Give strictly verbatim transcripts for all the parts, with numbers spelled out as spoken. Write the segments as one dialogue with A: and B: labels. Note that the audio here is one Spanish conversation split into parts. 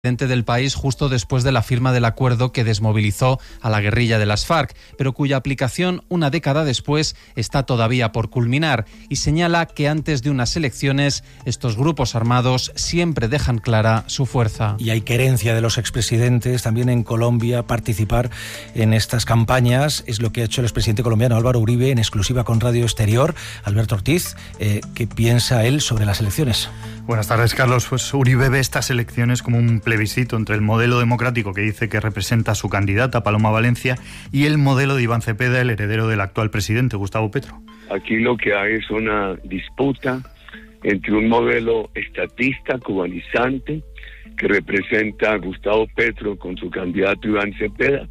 A: del país justo después de la firma del acuerdo que desmovilizó a la guerrilla de las FARC, pero cuya aplicación una década después está todavía por culminar, y señala que antes de unas elecciones estos grupos armados siempre dejan clara su fuerza.
B: Y hay querencia de los expresidentes también en Colombia participar en estas campañas. Es lo que ha hecho el expresidente colombiano Álvaro Uribe en exclusiva con Radio Exterior. Alberto Ortiz, eh, ¿qué piensa él sobre las elecciones?
C: Buenas tardes, Carlos. Pues Uribe ve estas elecciones como un plebiscito entre el modelo democrático que dice que representa a su candidata, Paloma Valencia, y el modelo de Iván Cepeda, el heredero del actual presidente, Gustavo Petro.
D: Aquí lo que hay es una disputa entre un modelo estatista, cubanizante, que representa a Gustavo Petro con su candidato Iván Cepeda,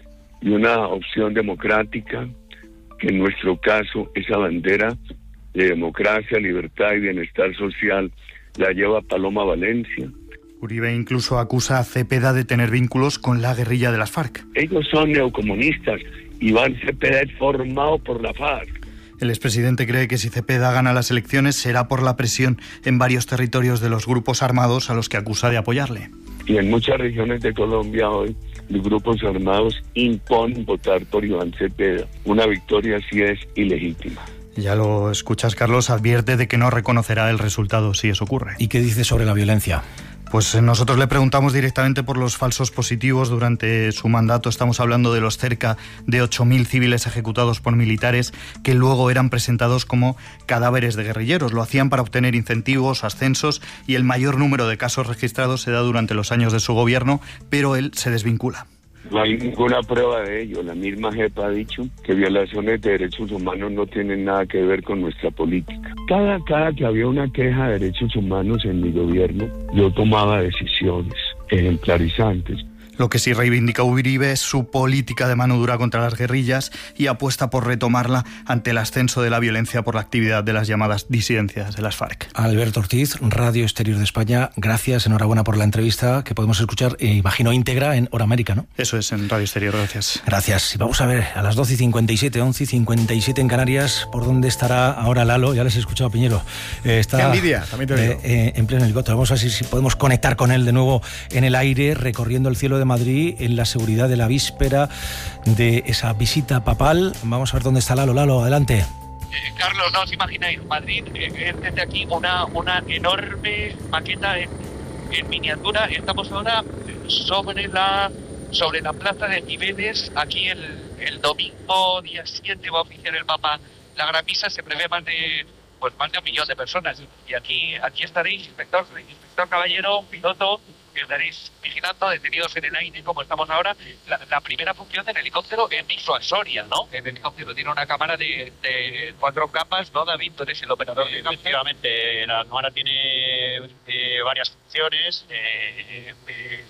D: y una opción democrática, que en nuestro caso esa bandera de democracia, libertad y bienestar social la lleva Paloma Valencia.
C: Uribe incluso acusa a Cepeda de tener vínculos con la guerrilla de las FARC.
D: Ellos son neocomunistas. Iván Cepeda es formado por la FARC.
C: El expresidente cree que si Cepeda gana las elecciones será por la presión en varios territorios de los grupos armados a los que acusa de apoyarle.
D: Y en muchas regiones de Colombia hoy los grupos armados imponen votar por Iván Cepeda. Una victoria así es ilegítima.
C: Ya lo escuchas, Carlos, advierte de que no reconocerá el resultado si eso ocurre.
B: ¿Y qué dice sobre la violencia?
C: Pues nosotros le preguntamos directamente por los falsos positivos durante su mandato. Estamos hablando de los cerca de ocho mil civiles ejecutados por militares que luego eran presentados como cadáveres de guerrilleros. Lo hacían para obtener incentivos, ascensos, y el mayor número de casos registrados se da durante los años de su gobierno, pero él se desvincula.
D: No hay ninguna prueba de ello. La misma J E P ha dicho que violaciones de derechos humanos no tienen nada que ver con nuestra política. Cada, cada que había una queja de derechos humanos en mi gobierno, yo tomaba decisiones ejemplarizantes.
C: Lo que sí reivindica Uribe es su política de mano dura contra las guerrillas y apuesta por retomarla ante el ascenso de la violencia por la actividad de las llamadas disidencias de las FARC.
B: Alberto Ortiz, Radio Exterior de España, gracias, enhorabuena por la entrevista que podemos escuchar, eh, imagino, íntegra en Hora América, ¿no?
C: Eso es, en Radio Exterior, gracias.
B: Gracias. Y vamos a ver, a las doce y cincuenta y siete, once y cincuenta y siete en Canarias, ¿por dónde estará ahora Lalo? Ya les he escuchado a Piñero. Eh, está,
E: Qué envidia, también te digo.
B: Eh, eh, en pleno helicóptero. Vamos a ver si, si podemos conectar con él de nuevo en el aire, recorriendo el cielo de Madrid en la seguridad de la víspera de esa visita papal. Vamos a ver dónde está Lalo. Lalo, adelante.
F: Eh, Carlos, no os imagináis, Madrid eh, es desde aquí una, una enorme maqueta en, en miniatura. Estamos ahora sobre la sobre la plaza de Cibeles. Aquí el, el domingo día siete va a oficiar el Papa la gran misa. Se prevé más de pues más de un millón de personas, y aquí aquí estaréis, inspector, inspector Caballero, piloto, que estaréis vigilando, detenidos en el aire como estamos ahora. La, la primera función del helicóptero es disuasoria, ¿no? El helicóptero tiene una cámara de, de cuatro capas, ¿no, David? Tú eres el operador.
G: Sí, efectivamente, la cámara tiene eh, varias funciones. Eh, eh,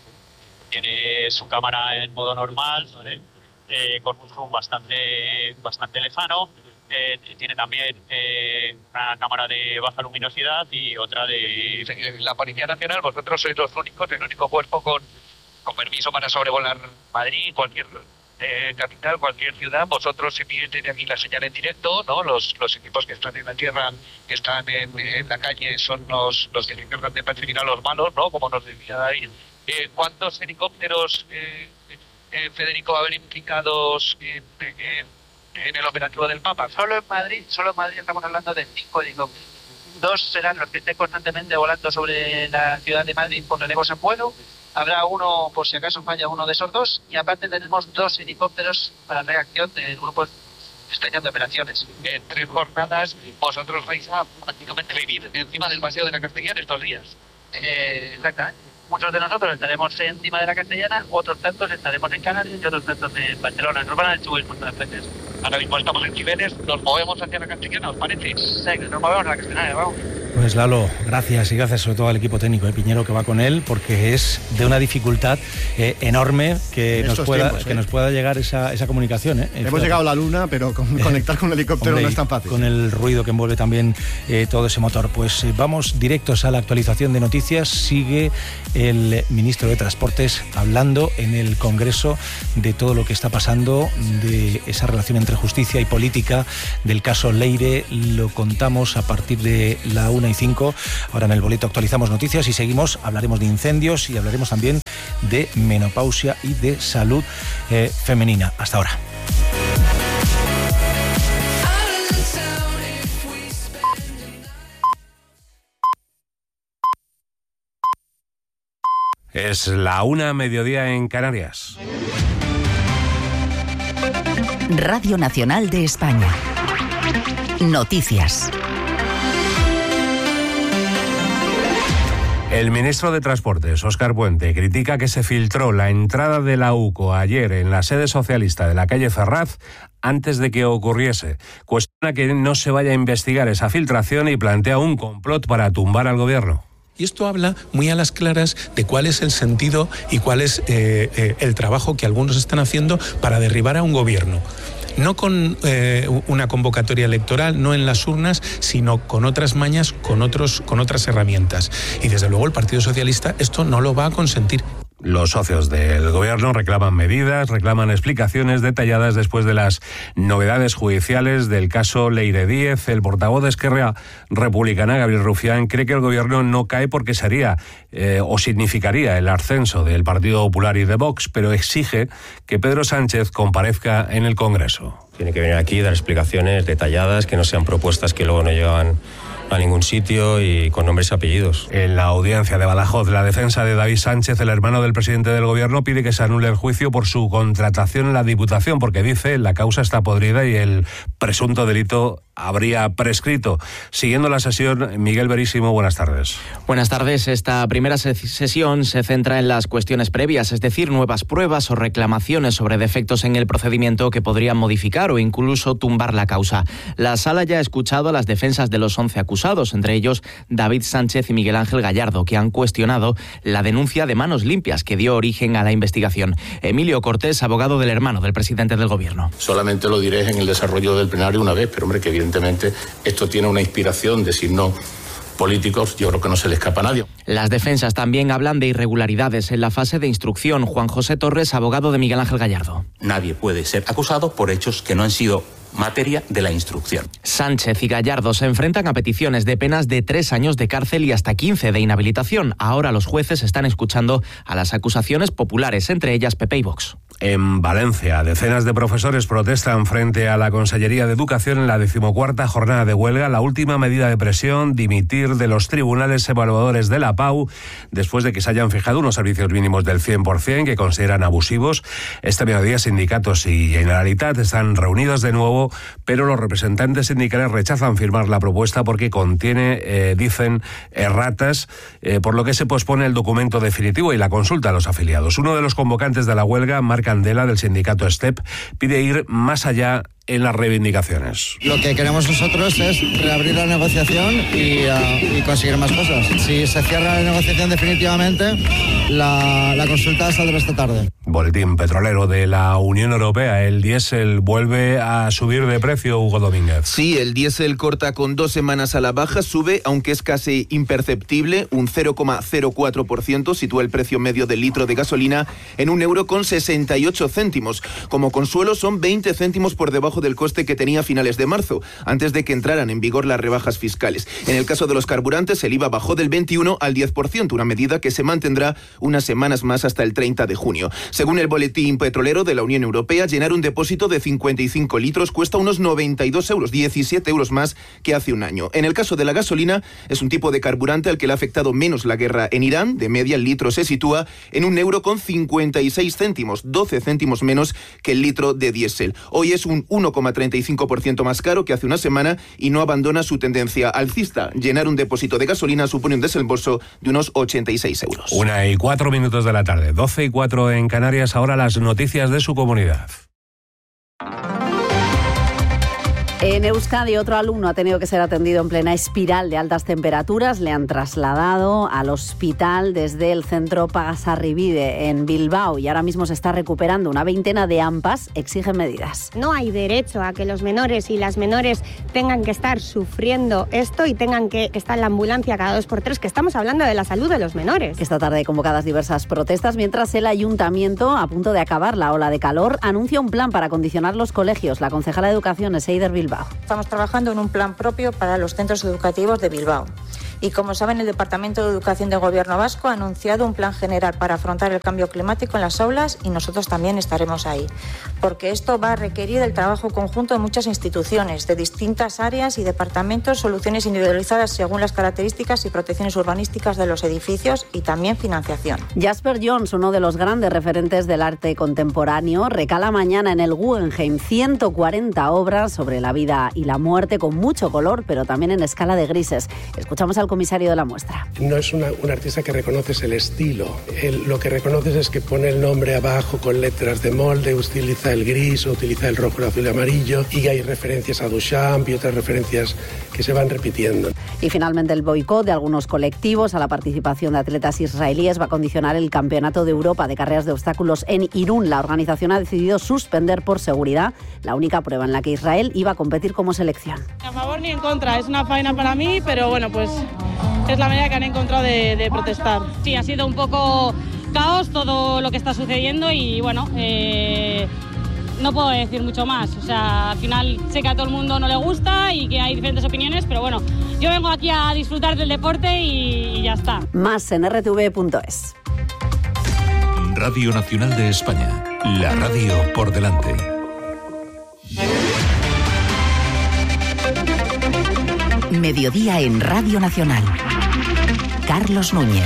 G: tiene su cámara en modo normal, ¿vale? eh, con un zoom bastante, bastante lejano. Eh, tiene también eh, una cámara de baja luminosidad y otra de...
F: La Policía Nacional, vosotros sois los únicos, el único cuerpo con, con permiso para sobrevolar Madrid, cualquier eh, capital, cualquier ciudad. Vosotros enviáis desde aquí la señal en directo, ¿no? Los, los equipos que están en la tierra, que están en, en la calle, son los, los que se encargan de perseguir a los malos, ¿no? Como nos decía David. Eh, ¿Cuántos helicópteros, eh, eh, Federico, va a haber implicados en... Eh, en el operativo del Papa?
H: Solo en Madrid, solo en Madrid estamos hablando de cinco helicópteros. Dos serán los que estén constantemente volando sobre la ciudad de Madrid, pondremos en vuelo. Habrá uno, por si acaso falla uno de esos dos, y aparte tenemos dos helicópteros para reacción del grupo especial de operaciones.
F: En tres jornadas vosotros vais a prácticamente vivir encima del Paseo de la Castellana estos días.
H: Eh, exactamente. Muchos de nosotros estaremos encima de la Castellana, otros tantos estaremos en Canarias y otros tantos en Barcelona. Nos van a distribuir por todas partes.
F: Ahora mismo estamos en Cibeles, nos movemos hacia la Castellana, ¿os parece?
H: Sí, nos movemos a la Castellana, vamos.
B: Pues Lalo, gracias, y gracias sobre todo al equipo técnico de Piñero que va con él, porque es de una dificultad eh, enorme que nos pueda
E: tiempos,
B: que
E: ¿eh?
B: nos pueda llegar esa, esa comunicación. ¿eh?
E: Hemos llegado a la luna, pero con, conectar con el helicóptero
B: Hombre,
E: no es tan fácil.
B: Con el ruido que envuelve también eh, todo ese motor. Pues eh, vamos directos a la actualización de noticias. Sigue el ministro de Transportes hablando en el Congreso de todo lo que está pasando, de esa relación entre justicia y política, del caso Leire. Lo contamos a partir de la una una y cinco. Ahora en el boleto actualizamos noticias y seguimos, hablaremos de incendios y hablaremos también de menopausia y de salud eh, femenina. Hasta ahora.
I: Es la una, mediodía en Canarias.
J: Radio Nacional de España. Noticias.
I: El ministro de Transportes, Óscar Puente, critica que se filtró la entrada de la U C O ayer en la sede socialista de la calle Ferraz antes de que ocurriese. Cuestiona que no se vaya a investigar esa filtración y plantea un complot para tumbar al gobierno.
K: Y esto habla muy a las claras de cuál es el sentido y cuál es eh, eh, el trabajo que algunos están haciendo para derribar a un gobierno. No con eh, una convocatoria electoral, no en las urnas, sino con otras mañas, con, otros, con otras herramientas. Y desde luego el Partido Socialista esto no lo va a consentir.
I: Los socios del gobierno reclaman medidas, reclaman explicaciones detalladas después de las novedades judiciales del caso Leire Díez. El portavoz de Esquerra Republicana, Gabriel Rufián, cree que el gobierno no cae porque sería eh, o significaría el ascenso del Partido Popular y de Vox, pero exige que Pedro Sánchez comparezca en el Congreso.
L: Tiene que venir aquí y dar explicaciones detalladas, que no sean propuestas que luego no llevan a ningún sitio y con nombres y apellidos.
I: En la audiencia de Badajoz, la defensa de David Sánchez, el hermano del presidente del gobierno, pide que se anule el juicio por su contratación en la Diputación, porque dice la causa está podrida y el presunto delito habría prescrito. Siguiendo la sesión, Miguel Verísimo, buenas tardes.
M: Buenas tardes. Esta primera sesión se centra en las cuestiones previas, es decir, nuevas pruebas o reclamaciones sobre defectos en el procedimiento que podrían modificar o incluso tumbar la causa. La sala ya ha escuchado a las defensas de los once acusados, entre ellos David Sánchez y Miguel Ángel Gallardo, que han cuestionado la denuncia de manos limpias que dio origen a la investigación. Emilio Cortés, abogado del hermano del presidente del gobierno.
N: Solamente lo diré en el desarrollo del plenario una vez, pero hombre, que evidentemente esto tiene una inspiración de signos políticos, yo creo que no se le escapa a nadie.
M: Las defensas también hablan de irregularidades en la fase de instrucción. Juan José Torres, abogado de Miguel Ángel Gallardo.
O: Nadie puede ser acusado por hechos que no han sido materia de la instrucción.
M: Sánchez y Gallardo se enfrentan a peticiones de penas de tres años de cárcel y hasta quince de inhabilitación. Ahora los jueces están escuchando a las acusaciones populares, entre ellas P P y Vox.
I: En Valencia, decenas de profesores protestan frente a la Consellería de Educación en la decimocuarta jornada de huelga. La última medida de presión, dimitir de los tribunales evaluadores de la Pau, después de que se hayan fijado unos servicios mínimos del cien por ciento que consideran abusivos. Este mediodía, sindicatos y Generalitat están reunidos de nuevo, pero los representantes sindicales rechazan firmar la propuesta porque contiene, eh, dicen, erratas, eh, por lo que se pospone el documento definitivo y la consulta a los afiliados. Uno de los convocantes de la huelga, Marc Candela, del sindicato STEP, pide ir más allá en las reivindicaciones.
P: Lo que queremos nosotros es reabrir la negociación y, uh, y conseguir más cosas. Si se cierra la negociación definitivamente, la, la consulta saldrá esta tarde.
I: Boletín petrolero de la Unión Europea. El diésel vuelve a subir de precio, Hugo Domínguez.
Q: Sí, el diésel corta con dos semanas a la baja, sube, aunque es casi imperceptible, un cero coma cero cuatro por ciento, sitúa el precio medio del litro de gasolina en un euro con sesenta y ocho céntimos. Como consuelo, son veinte céntimos por debajo del coste que tenía a finales de marzo, antes de que entraran en vigor las rebajas fiscales. En el caso de los carburantes, el I V A bajó del veintiuno al diez por ciento, una medida que se mantendrá unas semanas más hasta el treinta de junio. Según el boletín petrolero de la Unión Europea, llenar un depósito de cincuenta y cinco litros cuesta unos noventa y dos euros, diecisiete euros más que hace un año. En el caso de la gasolina, es un tipo de carburante al que le ha afectado menos la guerra en Irán. De media, el litro se sitúa en un euro con cincuenta y seis céntimos, doce céntimos menos que el litro de diésel. Hoy es un uno coma treinta y cinco por ciento más caro que hace una semana y no abandona su tendencia alcista. Llenar un depósito de gasolina supone un desembolso de unos ochenta y seis euros.
I: Una y cuatro minutos de la tarde, doce y cuatro en Canarias. Ahora las noticias de su comunidad.
R: En Euskadi, otro alumno ha tenido que ser atendido en plena espiral de altas temperaturas. Le han trasladado al hospital desde el centro Pagasarribide en Bilbao y ahora mismo se está recuperando. Una veintena de AMPAs exigen medidas.
S: No hay derecho a que los menores y las menores tengan que estar sufriendo esto y tengan que estar en la ambulancia cada dos por tres, que estamos hablando de la salud de los menores.
R: Esta tarde hay convocadas diversas protestas, mientras el ayuntamiento, a punto de acabar la ola de calor, anuncia un plan para acondicionar los colegios. La concejala de Educación es Eider Bilbao.
T: Estamos trabajando en un plan propio para los centros educativos de Bilbao. Y como saben, el Departamento de Educación del Gobierno vasco ha anunciado un plan general para afrontar el cambio climático en las aulas y nosotros también estaremos ahí. Porque esto va a requerir el trabajo conjunto de muchas instituciones, de distintas áreas y departamentos, soluciones individualizadas según las características y protecciones urbanísticas de los edificios y también financiación.
R: Jasper Johns, uno de los grandes referentes del arte contemporáneo, recala mañana en el Guggenheim ciento cuarenta obras sobre la vida y la muerte con mucho color, pero también en escala de grises. Escuchamos al comisario de la muestra.
U: No es una, un artista que reconoces el estilo. Él, lo que reconoces es que pone el nombre abajo con letras de molde, utiliza el gris, utiliza el rojo, el azul y el amarillo, y hay referencias a Duchamp y otras referencias que se van repitiendo.
R: Y finalmente el boicot de algunos colectivos a la participación de atletas israelíes va a condicionar el Campeonato de Europa de Carreras de Obstáculos en Irún. La organización ha decidido suspender por seguridad la única prueba en la que Israel iba a competir como selección.
V: A favor ni en contra, es una faena para mí, pero bueno, pues es la manera que han encontrado de, de protestar. Sí, ha sido un poco caos todo lo que está sucediendo y bueno, eh, no puedo decir mucho más. O sea, al final sé que a todo el mundo no le gusta y que hay diferentes opiniones, pero bueno, yo vengo aquí a disfrutar del deporte y, y ya está.
R: Más en r t v punto es.
W: Radio Nacional de España, la radio por delante.
J: Mediodía en Radio Nacional. Carlos Núñez.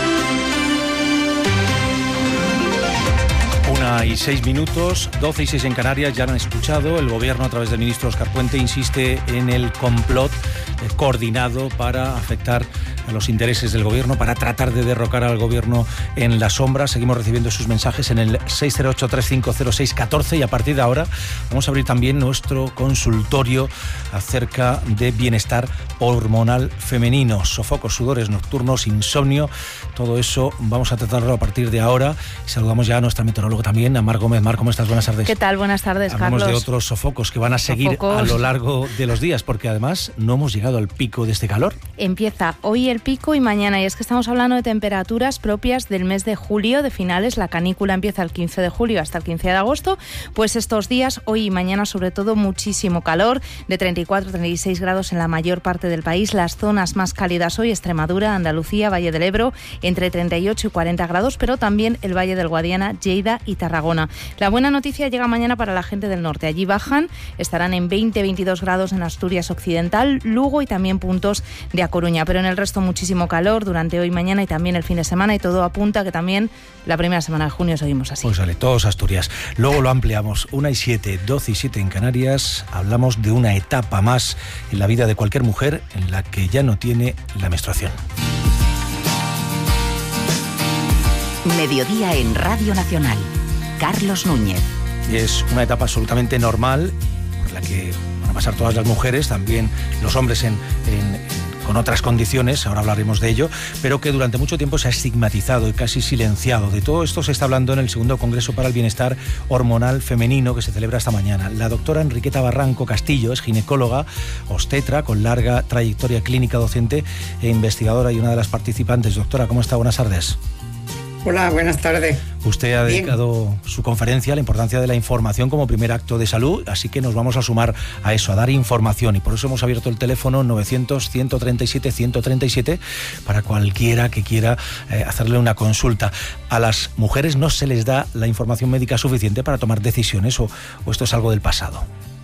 B: Una y seis minutos, doce y seis en Canarias, ya lo han escuchado. El Gobierno, a través del ministro Óscar Puente, insiste en el complot eh, coordinado para afectar a los intereses del Gobierno, para tratar de derrocar al Gobierno en la sombra. Seguimos recibiendo sus mensajes en el seis cero ocho, tres cinco cero seis uno cuatro y a partir de ahora vamos a abrir también nuestro consultorio acerca de bienestar hormonal femenino, sofocos, sudores nocturnos, insomnio, todo eso vamos a tratarlo a partir de ahora. Y saludamos ya a nuestra meteoróloga también, a Mar Gómez. Mar, ¿cómo estás? Buenas tardes.
X: ¿Qué tal? Buenas tardes,
B: Hablamos
X: Carlos.
B: de otros sofocos que van a seguir
X: Sofocos.
B: a lo largo de los días, porque además no hemos llegado al pico de este calor.
X: Empieza hoy el pico y mañana, y es que estamos hablando de temperaturas propias del mes de julio, de finales. La canícula empieza el quince de julio hasta el quince de agosto, pues estos días, hoy y mañana sobre todo, muchísimo calor, de treinta y cuatro a treinta y seis grados en la mayor parte del país. Las zonas más cálidas hoy, Extremadura, Andalucía, Valle del Ebro, entre treinta y ocho y cuarenta grados, pero también el Valle del Guadiana, Lleida y Tarragona. La buena noticia llega mañana para la gente del norte. Allí bajan, estarán en veinte a veintidós grados en Asturias Occidental, Lugo y también puntos de A Coruña, pero en el resto muchísimo calor durante hoy, mañana y también el fin de semana, y todo apunta que también la primera semana de junio seguimos así.
B: Pues sale, todos Asturias. Luego lo ampliamos. Una y siete, doce y siete en Canarias. Hablamos de una etapa más en la vida de cualquier mujer en la que ya no tiene la menstruación.
J: Mediodía en Radio Nacional. Carlos Núñez.
B: Y es una etapa absolutamente normal por la que van a pasar todas las mujeres, también los hombres en, en, en con otras condiciones, ahora hablaremos de ello, pero que durante mucho tiempo se ha estigmatizado y casi silenciado. De todo esto se está hablando en el segundo Congreso para el Bienestar Hormonal Femenino que se celebra esta mañana. La doctora Enriqueta Barranco Castillo es ginecóloga, obstetra, con larga trayectoria clínica, docente e investigadora y una de las participantes. Doctora, ¿cómo está? Buenas tardes.
Y: Hola, buenas tardes.
B: Usted ha
Y: Bien.
B: dedicado su conferencia a la importancia de la información como primer acto de salud, así que nos vamos a sumar a eso, a dar información, y por eso hemos abierto el teléfono novecientos, ciento treinta y siete, ciento treinta y siete para cualquiera que quiera eh, hacerle una consulta. A las mujeres no se les da la información médica suficiente para tomar decisiones, o, o esto es algo del pasado.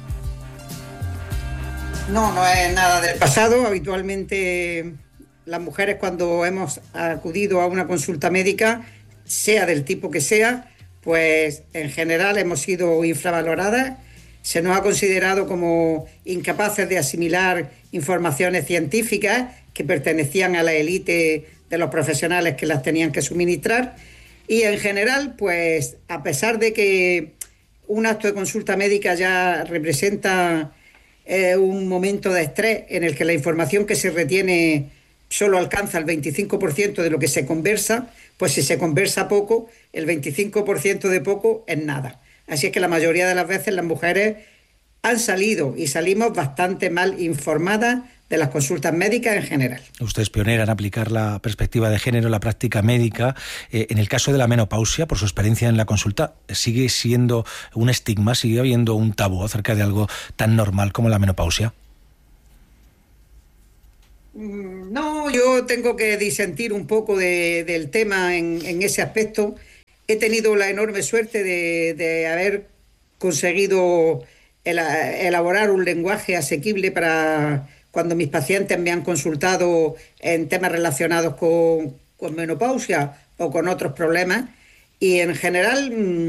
Y: No, no es nada del pasado. Habitualmente las mujeres, cuando hemos acudido a una consulta médica, sea del tipo que sea, pues en general hemos sido infravaloradas. Se nos ha considerado como incapaces de asimilar informaciones científicas que pertenecían a la élite de los profesionales que las tenían que suministrar. Y en general, pues a pesar de que un acto de consulta médica ya representa eh, un momento de estrés en el que la información que se retiene solo alcanza el veinticinco por ciento de lo que se conversa, pues si se conversa poco, el veinticinco por ciento de poco es nada. Así es que la mayoría de las veces las mujeres han salido y salimos bastante mal informadas de las consultas médicas en general.
B: Usted es pionera en aplicar la perspectiva de género en la práctica médica. Eh, en el caso de la menopausia, por su experiencia en la consulta, ¿sigue siendo un estigma, sigue habiendo un tabú acerca de algo tan normal como la menopausia?
Y: No, yo tengo que disentir un poco de, del tema en, en ese aspecto. He tenido la enorme suerte de, de haber conseguido el, elaborar un lenguaje asequible para cuando mis pacientes me han consultado en temas relacionados con, con menopausia o con otros problemas. Y en general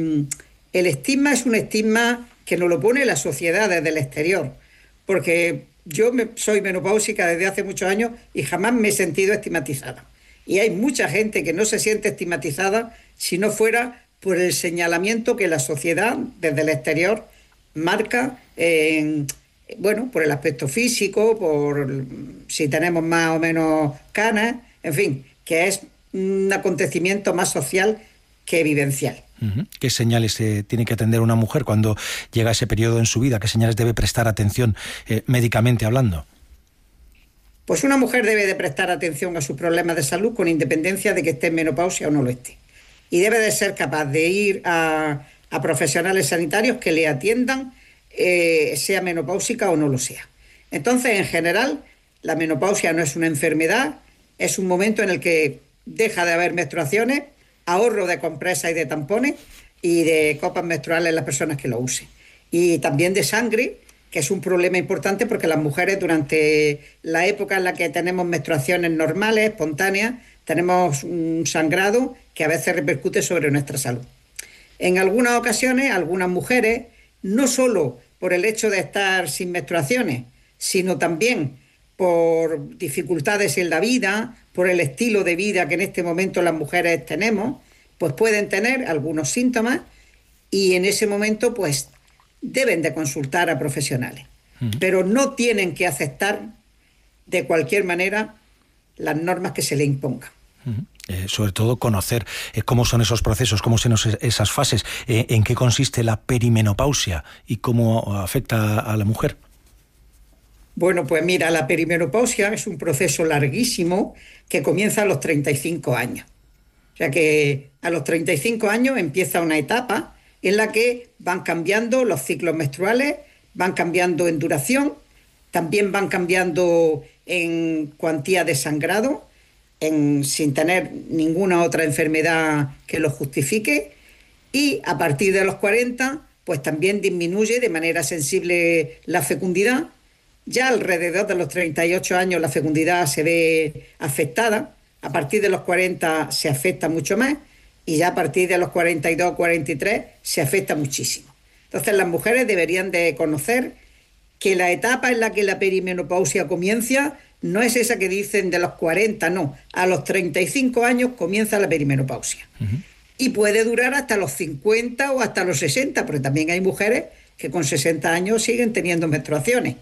Y: el estigma es un estigma que nos lo pone la sociedad desde el exterior, porque yo me, soy menopáusica desde hace muchos años y jamás me he sentido estigmatizada. Y hay mucha gente que no se siente estigmatizada si no fuera por el señalamiento que la sociedad desde el exterior marca, en, bueno, por el aspecto físico, por si tenemos más o menos canas, en fin, que es un acontecimiento más social que vivencial.
B: Uh-huh. ¿Qué señales eh, tiene que atender una mujer cuando llega ese periodo en su vida? ¿Qué señales debe prestar atención eh, médicamente hablando?
Y: Pues una mujer debe de prestar atención a sus problemas de salud con independencia de que esté en menopausia o no lo esté. Y debe de ser capaz de ir a, a profesionales sanitarios que le atiendan, eh, sea menopáusica o no lo sea. Entonces, en general, la menopausia no es una enfermedad, es un momento en el que deja de haber menstruaciones, ahorro de compresas y de tampones y de copas menstruales en las personas que lo usen. Y también de sangre, que es un problema importante porque las mujeres durante la época en la que tenemos menstruaciones normales, espontáneas, tenemos un sangrado que a veces repercute sobre nuestra salud. En algunas ocasiones, algunas mujeres, no solo por el hecho de estar sin menstruaciones, sino también por dificultades en la vida, por el estilo de vida que en este momento las mujeres tenemos, pues pueden tener algunos síntomas y en ese momento pues deben de consultar a profesionales. Uh-huh. Pero no tienen que aceptar de cualquier manera las normas que se le impongan.
B: Uh-huh. Eh, sobre todo conocer eh, cómo son esos procesos, cómo son esas fases, eh, en qué consiste la perimenopausia y cómo afecta a la mujer.
Y: Bueno, pues mira, la perimenopausia es un proceso larguísimo que comienza a los treinta y cinco años. O sea que a los treinta y cinco años empieza una etapa en la que van cambiando los ciclos menstruales, van cambiando en duración, también van cambiando en cuantía de sangrado, en, sin tener ninguna otra enfermedad que lo justifique, y a partir de los cuarenta, pues también disminuye de manera sensible la fecundidad. Ya alrededor de los treinta y ocho años la fecundidad se ve afectada, a partir de los cuarenta se afecta mucho más y ya a partir de los cuarenta y dos, cuarenta y tres se afecta muchísimo. Entonces las mujeres deberían de conocer que la etapa en la que la perimenopausia comienza no es esa que dicen de los cuarenta, no, a los treinta y cinco años comienza la perimenopausia. Uh-huh. Y puede durar hasta los cincuenta o hasta los sesenta, porque también hay mujeres que con sesenta años siguen teniendo menstruaciones.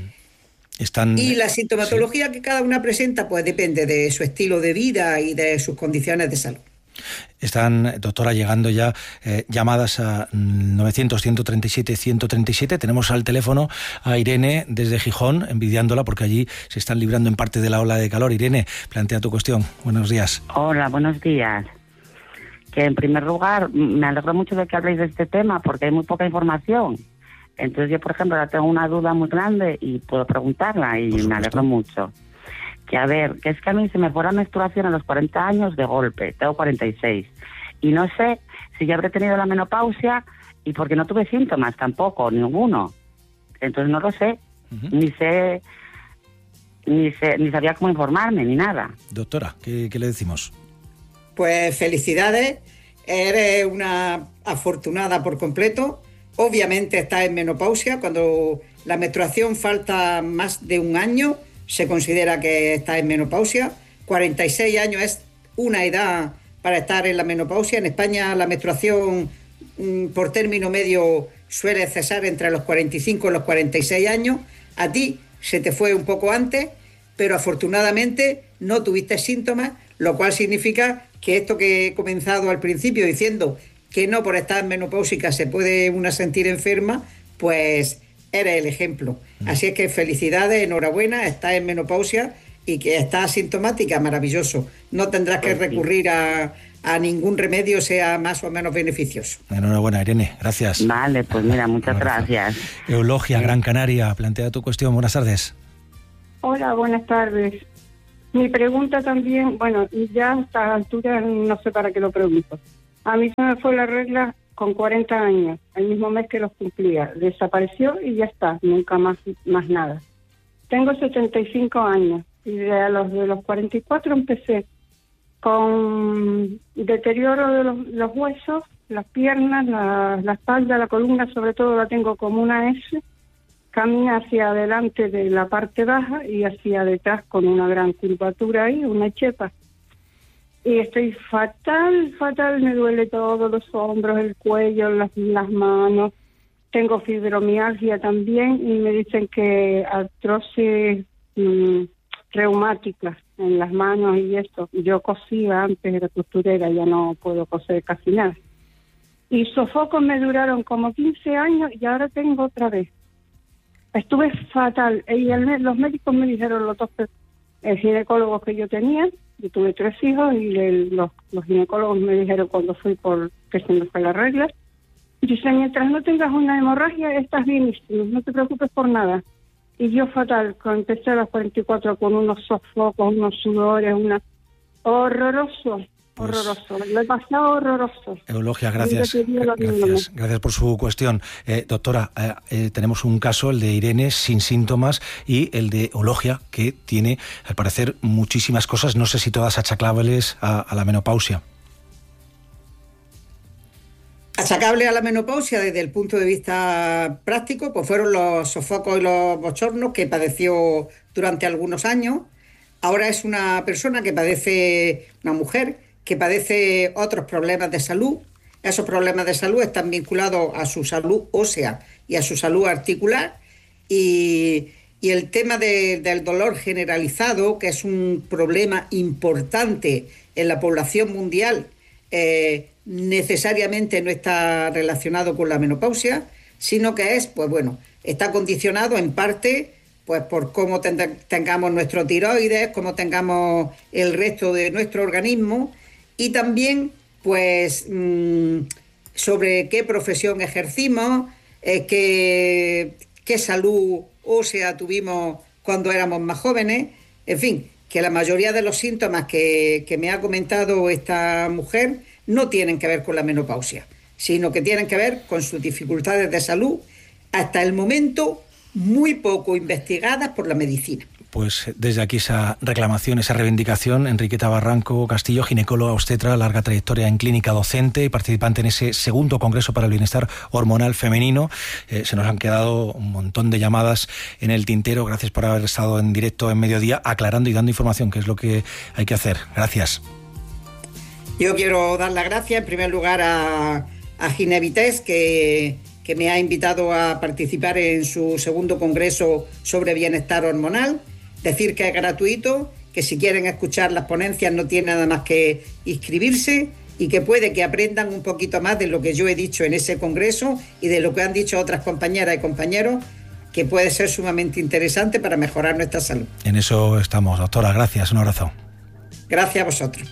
B: Están,
Y: y la sintomatología sí. que cada una presenta pues depende de su estilo de vida y de sus condiciones de salud.
B: Están, doctora, llegando ya eh, llamadas a novecientos, ciento treinta y siete, ciento treinta y siete. Tenemos al teléfono a Irene desde Gijón, envidiándola porque allí se están librando en parte de la ola de calor. Irene, plantea tu cuestión. Buenos días.
A: Hola, buenos días. Que en primer lugar, me alegro mucho de que habléis de este tema porque hay muy poca información. Entonces yo, por ejemplo, ahora tengo una duda muy grande y puedo preguntarla y me alegro mucho. Que a ver, que es que a mí se me fue la menstruación a los cuarenta años de golpe, tengo cuarenta y seis. Y no sé si ya habré tenido la menopausia y porque no tuve síntomas tampoco, ninguno. Entonces no lo sé, uh-huh. ni sé, ni sé, ni sabía cómo informarme, ni nada.
B: Doctora, ¿qué, qué le decimos?
Y: Pues felicidades, eres una afortunada por completo. Obviamente estás en menopausia, cuando la menstruación falta más de un año, se considera que estás en menopausia. cuarenta y seis años es una edad para estar en la menopausia. En España la menstruación mmm, por término medio suele cesar entre los cuarenta y cinco y los cuarenta y seis años. A ti se te fue un poco antes, pero afortunadamente no tuviste síntomas, lo cual significa que esto que he comenzado al principio diciendo que no por estar menopáusica se puede una sentir enferma, pues eres el ejemplo. Así es que felicidades, enhorabuena, estás en menopausia y que estás asintomática, maravilloso. No tendrás que recurrir a, a ningún remedio, sea más o menos beneficioso.
B: Enhorabuena, Irene, gracias.
A: Vale, pues mira, muchas gracias.
B: Eulogia, Gran Canaria, plantea tu cuestión. Buenas tardes.
C: Hola, buenas tardes. Mi pregunta también, bueno, ya a esta altura no sé para qué lo pregunto. A mí se me fue la regla con cuarenta años, el mismo mes que los cumplía. Desapareció y ya está, nunca más más nada. Tengo setenta y cinco años y de a los de los cuarenta y cuatro empecé con deterioro de los, los huesos, las piernas, la, la espalda, la columna, sobre todo la tengo como una S. Camina hacia adelante de la parte baja y hacia detrás con una gran curvatura ahí, una chepa. Y estoy fatal, fatal, me duele todo, los hombros, el cuello, las, las manos. Tengo fibromialgia también y me dicen que artrosis mmm, reumática en las manos y esto. Yo cosía antes, era costurera, ya no puedo coser casi nada. Y sofocos me duraron como quince años y ahora tengo otra vez. Estuve fatal. Y el, los médicos me dijeron, los dos el ginecólogos que yo tenía, yo tuve tres hijos, y el, los, los ginecólogos me dijeron cuando fui por que se me fue la regla, dicen, mientras no tengas una hemorragia, estás bienísimo, no te preocupes por nada. Y yo fatal, cuando empecé a los cuarenta y cuatro con unos sofocos, unos sudores, una horroroso. Pues, horroroso, lo he pasado horroroso.
B: Eulogia, gracias. Gracias, gracias por su cuestión. Eh, doctora, eh, eh, tenemos un caso, el de Irene, sin síntomas, y el de Eulogia, que tiene, al parecer, muchísimas cosas, no sé si todas achacables a, a la menopausia.
Y: Achacable a la menopausia desde el punto de vista práctico, pues fueron los sofocos y los bochornos que padeció durante algunos años. Ahora es una persona que padece, una mujer, que padece otros problemas de salud. Esos problemas de salud están vinculados a su salud ósea y a su salud articular. Y, y el tema de, del dolor generalizado, que es un problema importante en la población mundial, eh, necesariamente no está relacionado con la menopausia, sino que es, pues bueno, está condicionado en parte pues por cómo ten- tengamos nuestro tiroides, cómo tengamos el resto de nuestro organismo, y también pues mmm, sobre qué profesión ejercimos, eh, qué, qué salud ósea tuvimos cuando éramos más jóvenes, en fin, que la mayoría de los síntomas que, que me ha comentado esta mujer no tienen que ver con la menopausia, sino que tienen que ver con sus dificultades de salud, hasta el momento muy poco investigadas por la medicina.
B: Pues desde aquí esa reclamación, esa reivindicación. Enriqueta Barranco Castillo, ginecóloga obstetra, larga trayectoria en clínica docente y participante en ese segundo Congreso para el Bienestar Hormonal Femenino. Eh, se nos han quedado un montón de llamadas en el tintero. Gracias por haber estado en directo en Mediodía, aclarando y dando información, que es lo que hay que hacer. Gracias.
Y: Yo quiero dar las gracias en primer lugar a, a Ginevites, que, que me ha invitado a participar en su segundo Congreso sobre Bienestar Hormonal. Decir que es gratuito, que si quieren escuchar las ponencias no tienen nada más que inscribirse, y que puede que aprendan un poquito más de lo que yo he dicho en ese congreso y de lo que han dicho otras compañeras y compañeros, que puede ser sumamente interesante para mejorar nuestra salud.
B: En eso estamos, doctora. Gracias, un abrazo.
Y: Gracias a vosotros.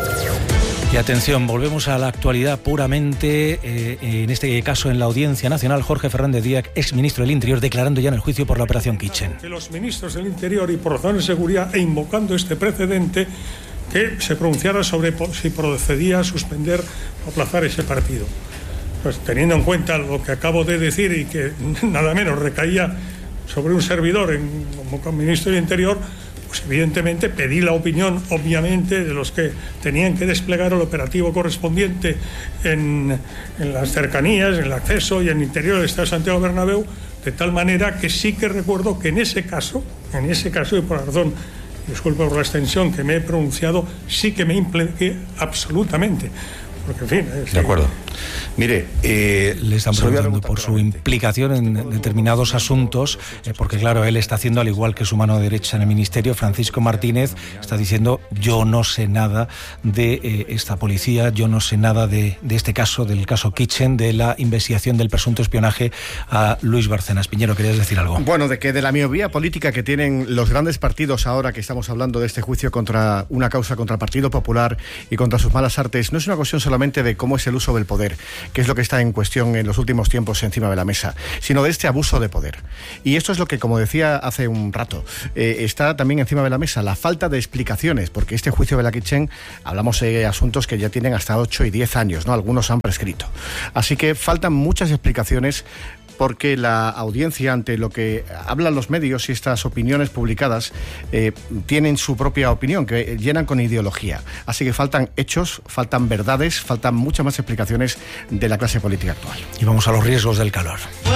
B: Y atención, volvemos a la actualidad puramente, eh, en este caso en la Audiencia Nacional. Jorge Fernández Díaz, exministro del Interior, declarando ya en el juicio por la operación Kitchen.
D: Que los ministros del Interior, y por razones de seguridad e invocando este precedente, que se pronunciara sobre si procedía suspender o aplazar ese partido. Pues teniendo en cuenta lo que acabo de decir y que nada menos recaía sobre un servidor en, como ministro del Interior, pues evidentemente pedí la opinión, obviamente, de los que tenían que desplegar el operativo correspondiente en, en las cercanías, en el acceso y en el interior del Estadio Santiago Bernabéu, de tal manera que sí que recuerdo que en ese caso, en ese caso, y por la razón, disculpe por la extensión que me he pronunciado, sí que me impliqué absolutamente. Porque, en fin, es,
B: de acuerdo. Mire, eh, le están preguntando por su implicación en determinados asuntos, eh, porque claro, él está haciendo al igual que su mano derecha en el ministerio. Francisco Martínez está diciendo: yo no sé nada de eh, esta policía, yo no sé nada de, de este caso, del caso Kitchen, de la investigación del presunto espionaje a Luis Bárcenas. Piñero, ¿querías decir algo?
E: Bueno, de que de la miopía política que tienen los grandes partidos ahora que estamos hablando de este juicio contra una causa contra el Partido Popular y contra sus malas artes, no es una cuestión solamente de cómo es el uso del poder poder, que es lo que está en cuestión en los últimos tiempos encima de la mesa, sino de este abuso de poder. Y esto es lo que, como decía hace un rato, eh, está también encima de la mesa, la falta de explicaciones, porque este juicio de la Kitchen, hablamos de asuntos que ya tienen hasta ocho y diez años, ¿no? Algunos han prescrito. Así que faltan muchas explicaciones, porque la audiencia, ante lo que hablan los medios y estas opiniones publicadas, eh, tienen su propia opinión, que llenan con ideología. Así que faltan hechos, faltan verdades, faltan muchas más explicaciones de la clase política actual.
B: Y vamos a los riesgos del calor.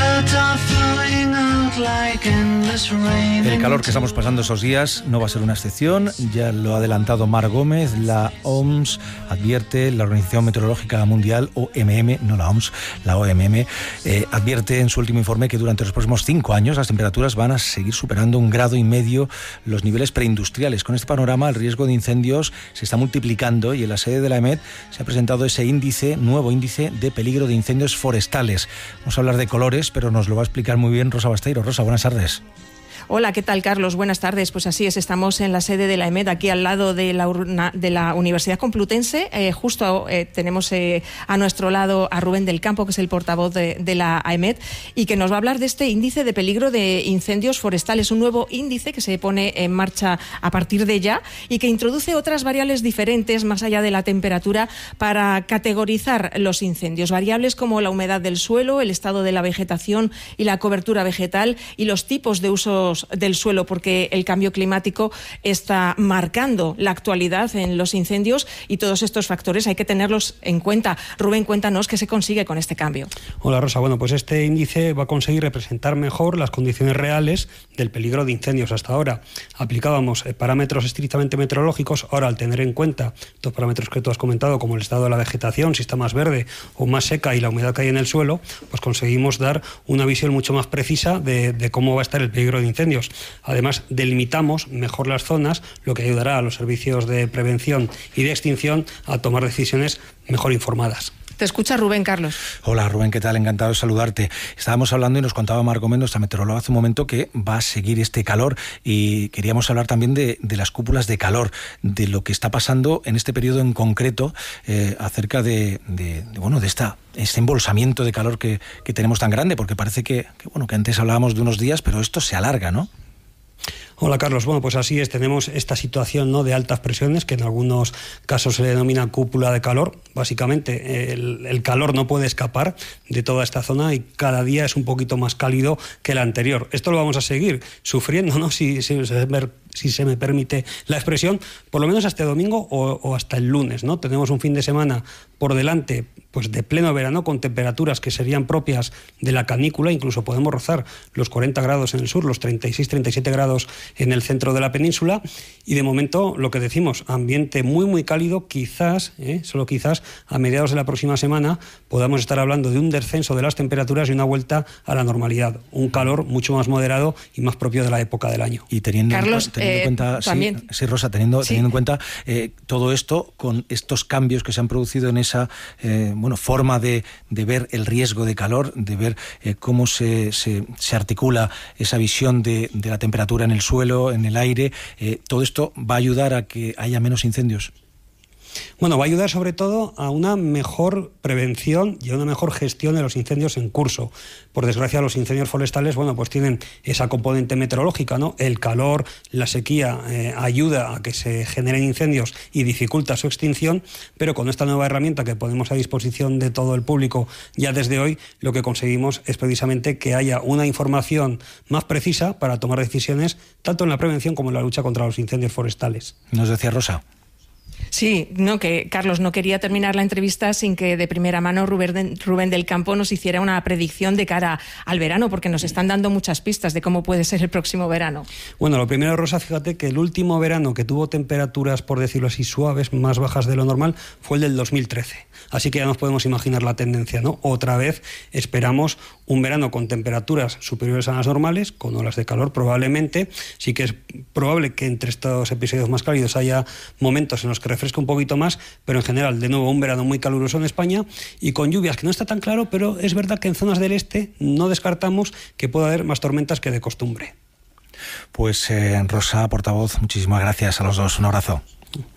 B: El calor que estamos pasando esos días no va a ser una excepción, ya lo ha adelantado Mar Gómez. La O M S advierte, la Organización Meteorológica Mundial, O M M, no la O M S, la O M M, eh, advierte en su último informe que durante los próximos cinco años las temperaturas van a seguir superando un grado y medio los niveles preindustriales. Con este panorama, el riesgo de incendios se está multiplicando y en la sede de la E M E T se ha presentado ese índice, nuevo índice de peligro de incendios forestales. Vamos a hablar de colores, pero nos lo va a explicar muy bien Rosa Basteiro. Rosa, buenas tardes.
F: Hola, ¿qué tal, Carlos? Buenas tardes. Pues así es, estamos en la sede de la E M E T, aquí al lado de la, urna, de la Universidad Complutense. Eh, justo eh, tenemos eh, a nuestro lado a Rubén del Campo, que es el portavoz de, de la E M E T, y que nos va a hablar de este índice de peligro de incendios forestales, un nuevo índice que se pone en marcha a partir de ya y que introduce otras variables diferentes, más allá de la temperatura, para categorizar los incendios. Variables como la humedad del suelo, el estado de la vegetación y la cobertura vegetal y los tipos de usos del suelo, porque el cambio climático está marcando la actualidad en los incendios y todos estos factores hay que tenerlos en cuenta. Rubén, cuéntanos qué se consigue con este cambio.
G: Hola, Rosa. Bueno, pues este índice va a conseguir representar mejor las condiciones reales del peligro de incendios. Hasta ahora aplicábamos parámetros estrictamente meteorológicos. Ahora, al tener en cuenta estos parámetros que tú has comentado, como el estado de la vegetación, si está más verde o más seca, y la humedad que hay en el suelo, pues conseguimos dar una visión mucho más precisa de, de cómo va a estar el peligro de incendios. Además, delimitamos mejor las zonas, lo que ayudará a los servicios de prevención y de extinción a tomar decisiones mejor informadas.
F: Te escucha Rubén, Carlos.
B: Hola, Rubén, ¿qué tal? Encantado de saludarte. Estábamos hablando y nos contaba Marco Méndez, nuestra meteoróloga, hace un momento, que va a seguir este calor, y queríamos hablar también de, de las cúpulas de calor, de lo que está pasando en este periodo en concreto, eh, acerca de, de, de, bueno, de esta, este embolsamiento de calor que, que tenemos tan grande, porque parece que, que, bueno, que antes hablábamos de unos días, pero esto se alarga, ¿no?
G: Hola, Carlos. Bueno, pues así es. Tenemos esta situación, ¿no?, de altas presiones, que en algunos casos se le denomina cúpula de calor. Básicamente, el, el calor no puede escapar de toda esta zona y cada día es un poquito más cálido que el anterior. Esto lo vamos a seguir sufriendo, ¿no?, si, si, si se me permite la expresión, por lo menos hasta el domingo o, o hasta el lunes, ¿no? Tenemos un fin de semana por delante, pues de pleno verano, con temperaturas que serían propias de la canícula. Incluso podemos rozar los cuarenta grados en el sur, los treinta y seis, treinta y siete grados en el centro de la península, y de momento lo que decimos, ambiente muy muy cálido. Quizás, eh, solo quizás, a mediados de la próxima semana podamos estar hablando de un descenso de las temperaturas y una vuelta a la normalidad, un calor mucho más moderado y más propio de la época del año.
B: Y teniendo,
F: Carlos,
B: teniendo
F: eh,
B: en cuenta,
F: también.
B: Sí, sí, Rosa, teniendo,
F: Sí.
B: teniendo en cuenta eh, todo esto, con estos cambios que se han producido en esa eh, bueno, forma de, de ver el riesgo de calor, de ver eh, cómo se, se, se articula esa visión de, de la temperatura en el suelo, en el aire, eh, todo esto va a ayudar a que haya menos incendios.
G: Bueno, va a ayudar sobre todo a una mejor prevención y a una mejor gestión de los incendios en curso. Por desgracia, los incendios forestales, bueno, pues tienen esa componente meteorológica, ¿no? El calor, la sequía eh, ayuda a que se generen incendios y dificulta su extinción, pero con esta nueva herramienta que ponemos a disposición de todo el público ya desde hoy, lo que conseguimos es precisamente que haya una información más precisa para tomar decisiones tanto en la prevención como en la lucha contra los incendios forestales.
B: Nos decía Rosa.
F: Sí, no, que Carlos, no quería terminar la entrevista sin que de primera mano Rubén, Rubén del Campo nos hiciera una predicción de cara al verano, porque nos están dando muchas pistas de cómo puede ser el próximo verano.
G: Bueno, lo primero, Rosa, fíjate que el último verano que tuvo temperaturas, por decirlo así, suaves, más bajas de lo normal, fue el del dos mil trece. Así que ya nos podemos imaginar la tendencia, ¿no? Otra vez esperamos un verano con temperaturas superiores a las normales, con olas de calor probablemente. Sí que es probable que entre estos episodios más cálidos haya momentos en los que refresca un poquito más, pero en general, de nuevo, un verano muy caluroso en España y con lluvias, que no está tan claro, pero es verdad que en zonas del este no descartamos que pueda haber más tormentas que de costumbre.
B: Pues eh, Rosa, portavoz, muchísimas gracias a los dos. Un abrazo.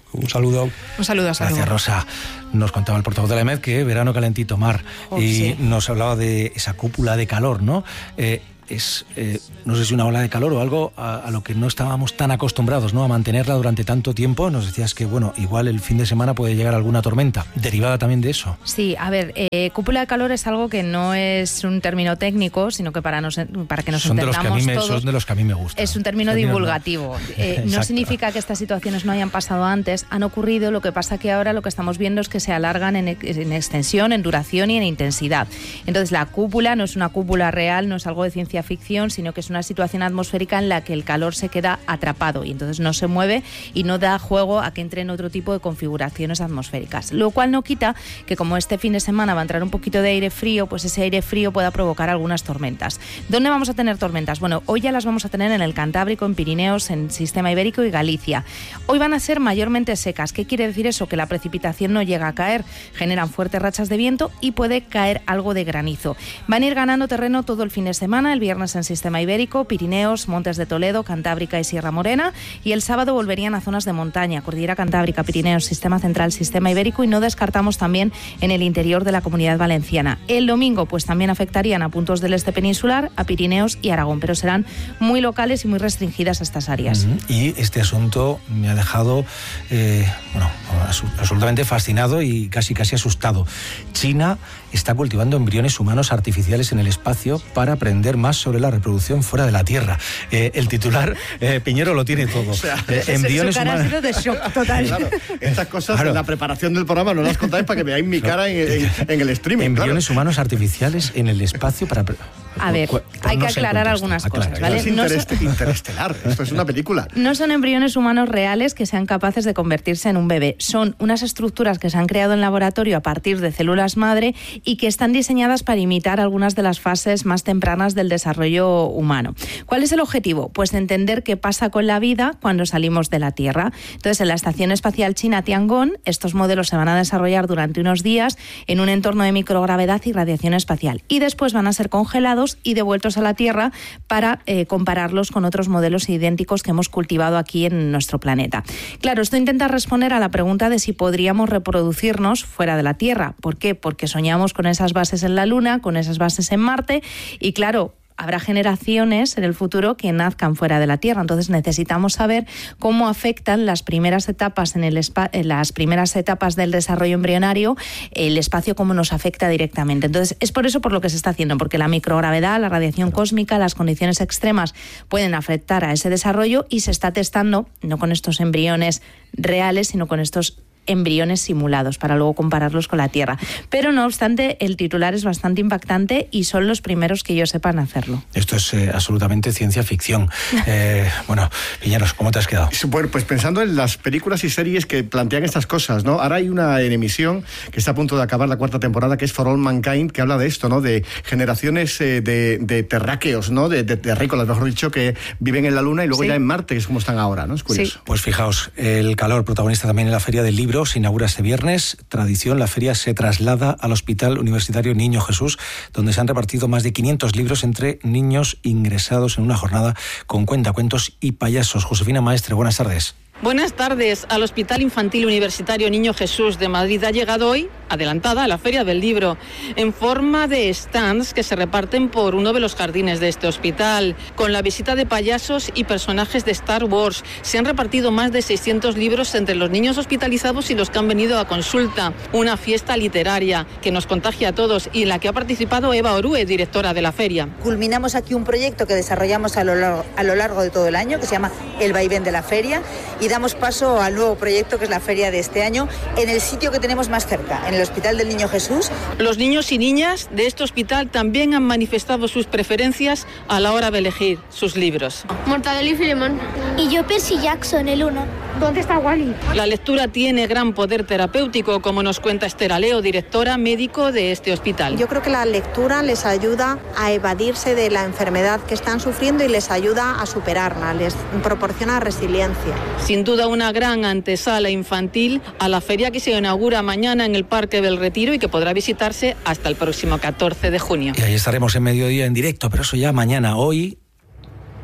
G: Un saludo.
F: Un saludo, saludo.
B: Gracias, Rosa. Nos contaba el portavoz de la E M E D que verano calentito mar
F: oh,
B: y
F: sí.
B: nos hablaba de esa cúpula de calor, ¿no? Eh, es, eh, no sé si una ola de calor o algo a, a lo que no estábamos tan acostumbrados, ¿no? A mantenerla durante tanto tiempo. Nos decías que, bueno, igual el fin de semana puede llegar alguna tormenta, derivada también de eso.
X: Sí, a ver, eh, cúpula de calor es algo que no es un término técnico, sino que para, nos, para que nos
B: son
X: entendamos
B: de los que a mí me,
X: todos...
B: Son de los que a mí me gustan.
X: Es un término
B: término
X: divulgativo. No. Eh, no significa que estas situaciones no hayan pasado antes, han ocurrido, lo que pasa que ahora lo que estamos viendo es que se alargan en, en extensión, en duración y en intensidad. Entonces la cúpula no es una cúpula real, no es algo de ciencia ficción, sino que es una situación atmosférica en la que el calor se queda atrapado y entonces no se mueve y no da juego a que entre en otro tipo de configuraciones atmosféricas. Lo cual no quita que como este fin de semana va a entrar un poquito de aire frío, pues ese aire frío pueda provocar algunas tormentas. ¿Dónde vamos a tener tormentas? Bueno, hoy ya las vamos a tener en el Cantábrico, en Pirineos, en Sistema Ibérico y Galicia. Hoy van a ser mayormente secas. ¿Qué quiere decir eso? Que la precipitación no llega a caer, generan fuertes rachas de viento y puede caer algo de granizo. Van a ir ganando terreno todo el fin de semana, el viernes en Sistema Ibérico, Pirineos, Montes de Toledo, Cantábrica y Sierra Morena, y el sábado volverían a zonas de montaña, Cordillera Cantábrica, Pirineos, Sistema Central, Sistema Ibérico, y no descartamos también en el interior de la Comunidad Valenciana. El domingo pues también afectarían a puntos del este peninsular, a Pirineos y Aragón, pero serán muy locales y muy restringidas a estas áreas.
B: Uh-huh. Y este asunto me ha dejado eh, bueno, absolutamente fascinado y casi casi asustado. China está cultivando embriones humanos artificiales en el espacio para aprender más sobre la reproducción fuera de la Tierra. Eh, el titular, eh, Piñero, lo tiene todo. O sea, eh, embriones
X: su cara
B: humanos...
X: ha sido de shock total.
E: Claro, estas cosas claro. En la preparación del programa no las contáis para que veáis mi cara en, en, en el streaming.
B: Embriones
E: claro.
B: humanos artificiales en el espacio para...
X: A ver,
B: pues,
X: hay
B: no
X: que aclarar algunas
B: Aclara,
X: cosas, ¿vale?
E: Es interest, no son, interestelar, esto es una película.
X: No son embriones humanos reales que sean capaces de convertirse en un bebé. Son unas estructuras que se han creado en laboratorio a partir de células madre y que están diseñadas para imitar algunas de las fases más tempranas del desarrollo humano. ¿Cuál es el objetivo? Pues entender qué pasa con la vida cuando salimos de la Tierra. Entonces, en la Estación Espacial China Tiangong, estos modelos se van a desarrollar durante unos días en un entorno de microgravedad y radiación espacial. Y después van a ser congelados y devueltos a la Tierra para eh, compararlos con otros modelos idénticos que hemos cultivado aquí en nuestro planeta. Claro, esto intenta responder a la pregunta de si podríamos reproducirnos fuera de la Tierra. ¿Por qué? Porque soñamos con esas bases en la Luna, con esas bases en Marte y claro, habrá generaciones en el futuro que nazcan fuera de la Tierra. Entonces necesitamos saber cómo afectan las primeras etapas en el espa- en las primeras etapas del desarrollo embrionario, el espacio, cómo nos afecta directamente. Entonces es por eso por lo que se está haciendo, porque la microgravedad, la radiación cósmica, las condiciones extremas pueden afectar a ese desarrollo y se está testando no con estos embriones reales, sino con estos embriones simulados para luego compararlos con la Tierra. Pero no obstante, el titular es bastante impactante y son los primeros que yo sepan hacerlo.
B: Esto es eh, absolutamente ciencia ficción. Eh, bueno, Piñeros, ¿cómo te has quedado?
E: Bueno, pues pensando en las películas y series que plantean estas cosas, ¿no? Ahora hay una en emisión que está a punto de acabar la cuarta temporada, que es For All Mankind, que habla de esto, ¿no? De generaciones eh, de, de terráqueos, ¿no? De, de terrícolas, mejor dicho, que viven en la Luna y luego sí. ya en Marte, que es como están ahora, ¿no? Es curioso.
X: Sí.
B: Pues fijaos, el calor, protagonista también en la Feria del Libro, se inaugura este viernes. Tradición, la feria se traslada al Hospital Universitario Niño Jesús, donde se han repartido más de quinientos libros entre niños ingresados en una jornada con cuentacuentos y payasos. Josefina Maestre, buenas tardes.
H: Buenas tardes. Al Hospital Infantil Universitario Niño Jesús de Madrid ha llegado hoy, adelantada, a la Feria del Libro, en forma de stands que se reparten por uno de los jardines de este hospital, con la visita de payasos y personajes de Star Wars. Se han repartido más de seiscientos libros entre los niños hospitalizados y los que han venido a consulta. Una fiesta literaria que nos contagia a todos y en la que ha participado Eva Orue, directora de la feria.
K: Culminamos aquí un proyecto que desarrollamos a lo largo, a lo largo de todo el año, que se llama El Vaivén de la Feria, y damos paso al nuevo proyecto que es la feria de este año en el sitio que tenemos más cerca, en el Hospital del Niño Jesús.
H: Los niños y niñas de este hospital también han manifestado sus preferencias a la hora de elegir sus libros.
L: Mortadelo y Filemón. Y yo Percy Jackson, el uno. ¿Dónde está Wally?
H: La lectura tiene gran poder terapéutico, como nos cuenta Esther Aleo, directora médico de este hospital.
N: Yo creo que la lectura les ayuda a evadirse de la enfermedad que están sufriendo y les ayuda a superarla, les proporciona resiliencia.
H: Sin duda una gran antesala infantil a la feria que se inaugura mañana en el Parque del Retiro y que podrá visitarse hasta el próximo catorce de junio.
B: Y ahí estaremos en mediodía en directo, pero eso ya mañana. Hoy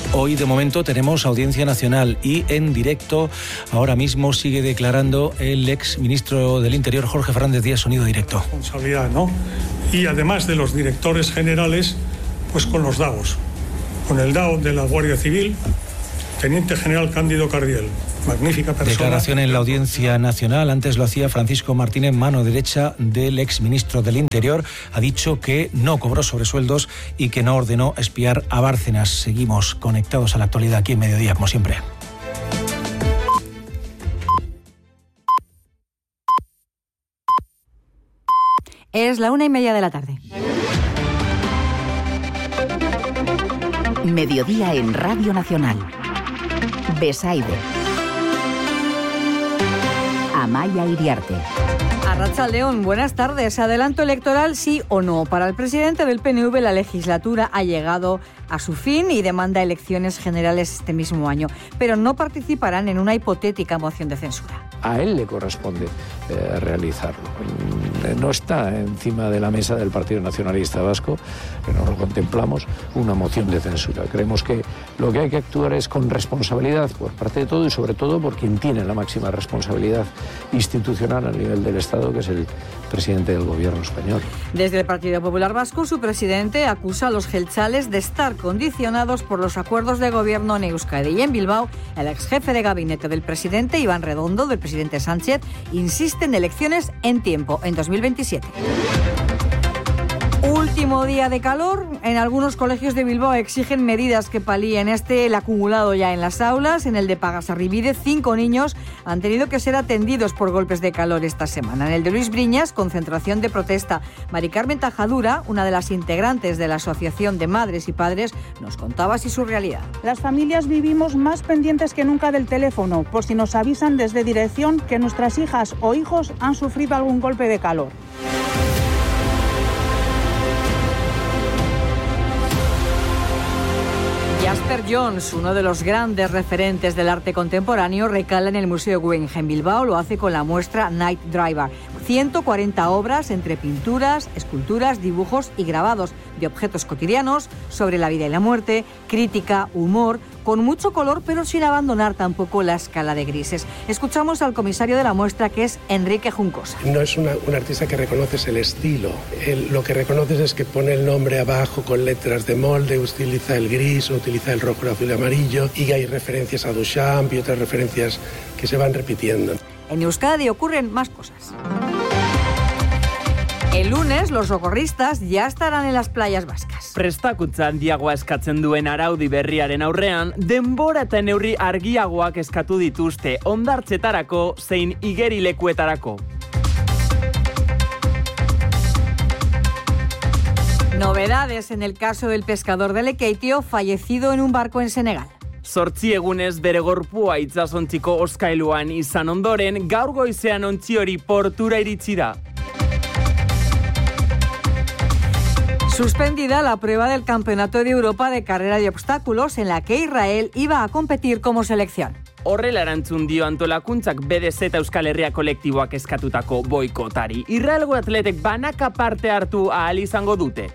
B: Hoy, de momento, tenemos Audiencia Nacional y en directo, ahora mismo, sigue declarando el ex ministro del Interior, Jorge Fernández Díaz, Sonido Directo.
D: Responsabilidad, ¿no? Y además de los directores generales, pues con los D A Os. Con el D A O de la Guardia Civil, Teniente General Cándido Cardiel. Magnífica persona.
B: Declaración en la Audiencia Nacional. Antes lo hacía Francisco Martínez, mano derecha del exministro del Interior. Ha dicho que no cobró sobresueldos y que no ordenó espiar a Bárcenas. Seguimos conectados a la actualidad aquí en Mediodía, como siempre.
I: Es la una y media de la tarde.
J: Mediodía en Radio Nacional. Besaide. Amaya Iriarte.
I: Arratsaldeón, buenas tardes. ¿Adelanto electoral sí o no? Para el presidente del P N V la legislatura ha llegado a su fin y demanda elecciones generales este mismo año, pero no participarán en una hipotética moción de censura.
M: A él le corresponde eh, realizarlo. No está encima de la mesa del Partido Nacionalista Vasco, que no lo contemplamos, una moción de censura. Creemos que lo que hay que actuar es con responsabilidad por parte de todo y sobre todo por quien tiene la máxima responsabilidad institucional a nivel del Estado, que es el presidente del Gobierno español.
I: Desde el Partido Popular Vasco, su presidente acusa a los jeltzales de estar condicionados por los acuerdos de gobierno en Euskadi. Y en Bilbao, el ex jefe de gabinete del presidente, Iván Redondo, del presidente Sánchez, insiste en elecciones en tiempo, en dos mil veintisiete. Último día de calor. En algunos colegios de Bilbao exigen medidas que palíen este, el acumulado ya en las aulas. En el de Pagasarribide, cinco niños han tenido que ser atendidos por golpes de calor esta semana. En el de Luis Briñas, concentración de protesta. Mari Carmen Tajadura, una de las integrantes de la Asociación de Madres y Padres, nos contaba así su realidad.
O: Las familias vivimos más pendientes que nunca del teléfono, por si nos avisan desde dirección que nuestras hijas o hijos han sufrido algún golpe de calor.
I: Jasper Jones, uno de los grandes referentes del arte contemporáneo, recala en el Museo Guggenheim Bilbao. Lo hace con la muestra Night Driver. ciento cuarenta obras entre pinturas, esculturas, dibujos y grabados de objetos cotidianos sobre la vida y la muerte, crítica, humor, con mucho color pero sin abandonar tampoco la escala de grises. Escuchamos al comisario de la muestra, que es Enrique Juncosa.
U: No es una, un artista que reconoces el estilo. El, lo que reconoces es que pone el nombre abajo con letras de molde, utiliza el gris, utiliza el rojo, el azul y amarillo, y hay referencias a Duchamp y otras referencias que se van repitiendo.
I: En Euskadi ocurren más cosas. El lunes, los socorristas ya estarán en las playas vascas.
P: Prestakuntza handiagoa eskatzen duen araudi berriaren aurrean, denbora eta neurri argiagoak eskatu dituzte hondartzetarako zein igerilekuetarako.
I: Novedades en el caso del pescador de Lekeitio, fallecido en un barco en Senegal.
P: Zortzi egunez bere gorpua itsasontziko oskailuan izan ondoren, gaur goizean ontzi hori portura iritsi da.
I: Suspendida la prueba del Campeonato de Europa de Carrera de Obstáculos, en la que Israel iba a competir como selección.
P: Horrela erantzun dio antolakuntzak B D Z Euskal Herria kolektiboak eskatutako boikotari. Israelgo atletek banaka parte hartu ahal izango dute.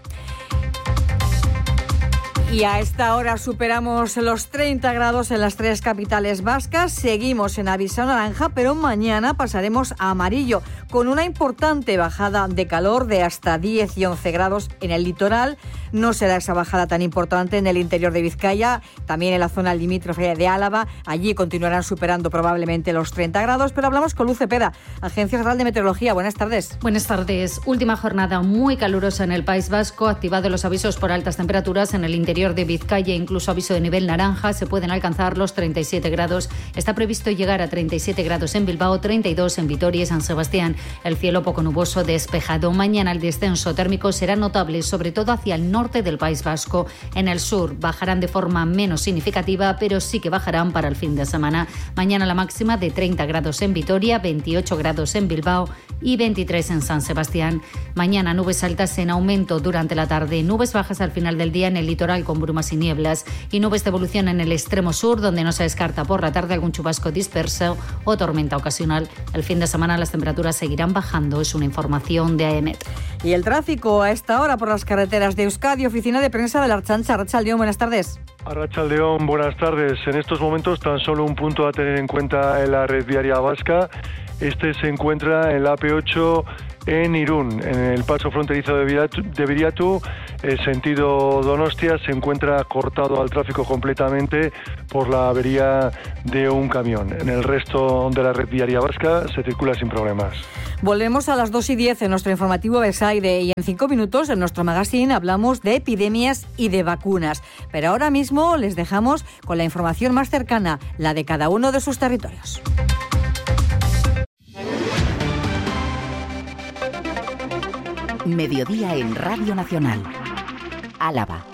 I: Y a esta hora superamos los treinta grados en las tres capitales vascas. Seguimos en aviso naranja, pero mañana pasaremos a amarillo, con una importante bajada de calor de hasta diez y once grados en el litoral. No será esa bajada tan importante en el interior de Vizcaya, también en la zona limítrofe de Álava. Allí continuarán superando probablemente los treinta grados, pero hablamos con Luz Cepeda, Agencia Estatal de Meteorología. Buenas tardes.
Q: Buenas tardes. Última jornada muy calurosa en el País Vasco. Activados los avisos por altas temperaturas en el interior de Vizcaya, incluso aviso de nivel naranja. Se pueden alcanzar los treinta y siete grados. Está previsto llegar a treinta y siete grados en Bilbao, treinta y dos en Vitoria y San Sebastián. El cielo poco nuboso, despejado. Mañana el descenso térmico será notable, sobre todo hacia el norte del País Vasco. En el sur bajarán de forma menos significativa, pero sí que bajarán para el fin de semana. Mañana la máxima de treinta grados en Vitoria, veintiocho grados en Bilbao y veintitrés en San Sebastián. Mañana nubes altas en aumento durante la tarde, nubes bajas al final del día en el litoral con brumas y nieblas, y nubes de evolución en el extremo sur, donde no se descarta por la tarde algún chubasco disperso o tormenta ocasional. El fin de semana las temperaturas seguirán bajando, es una información de AEMET.
I: Y el tráfico a esta hora por las carreteras de Euskadi. Oficina de prensa de la Ertzaintza. Arratsaldeón, buenas tardes.
R: Arratsaldeón, buenas tardes. En estos momentos tan solo un punto a tener en cuenta en la red viaria vasca. Este se encuentra en la A P ocho en Irún, en el paso fronterizo de Biriatu, de Biriatu. El sentido Donostia se encuentra cortado al tráfico completamente por la avería de un camión. En el resto de la red viaria vasca se circula sin problemas.
I: Volvemos a las dos y diez en nuestro informativo Besaire y en cinco minutos en nuestro magazine hablamos de epidemias y de vacunas. Pero ahora mismo les dejamos con la información más cercana, la de cada uno de sus territorios.
J: Mediodía en Radio Nacional. Álava.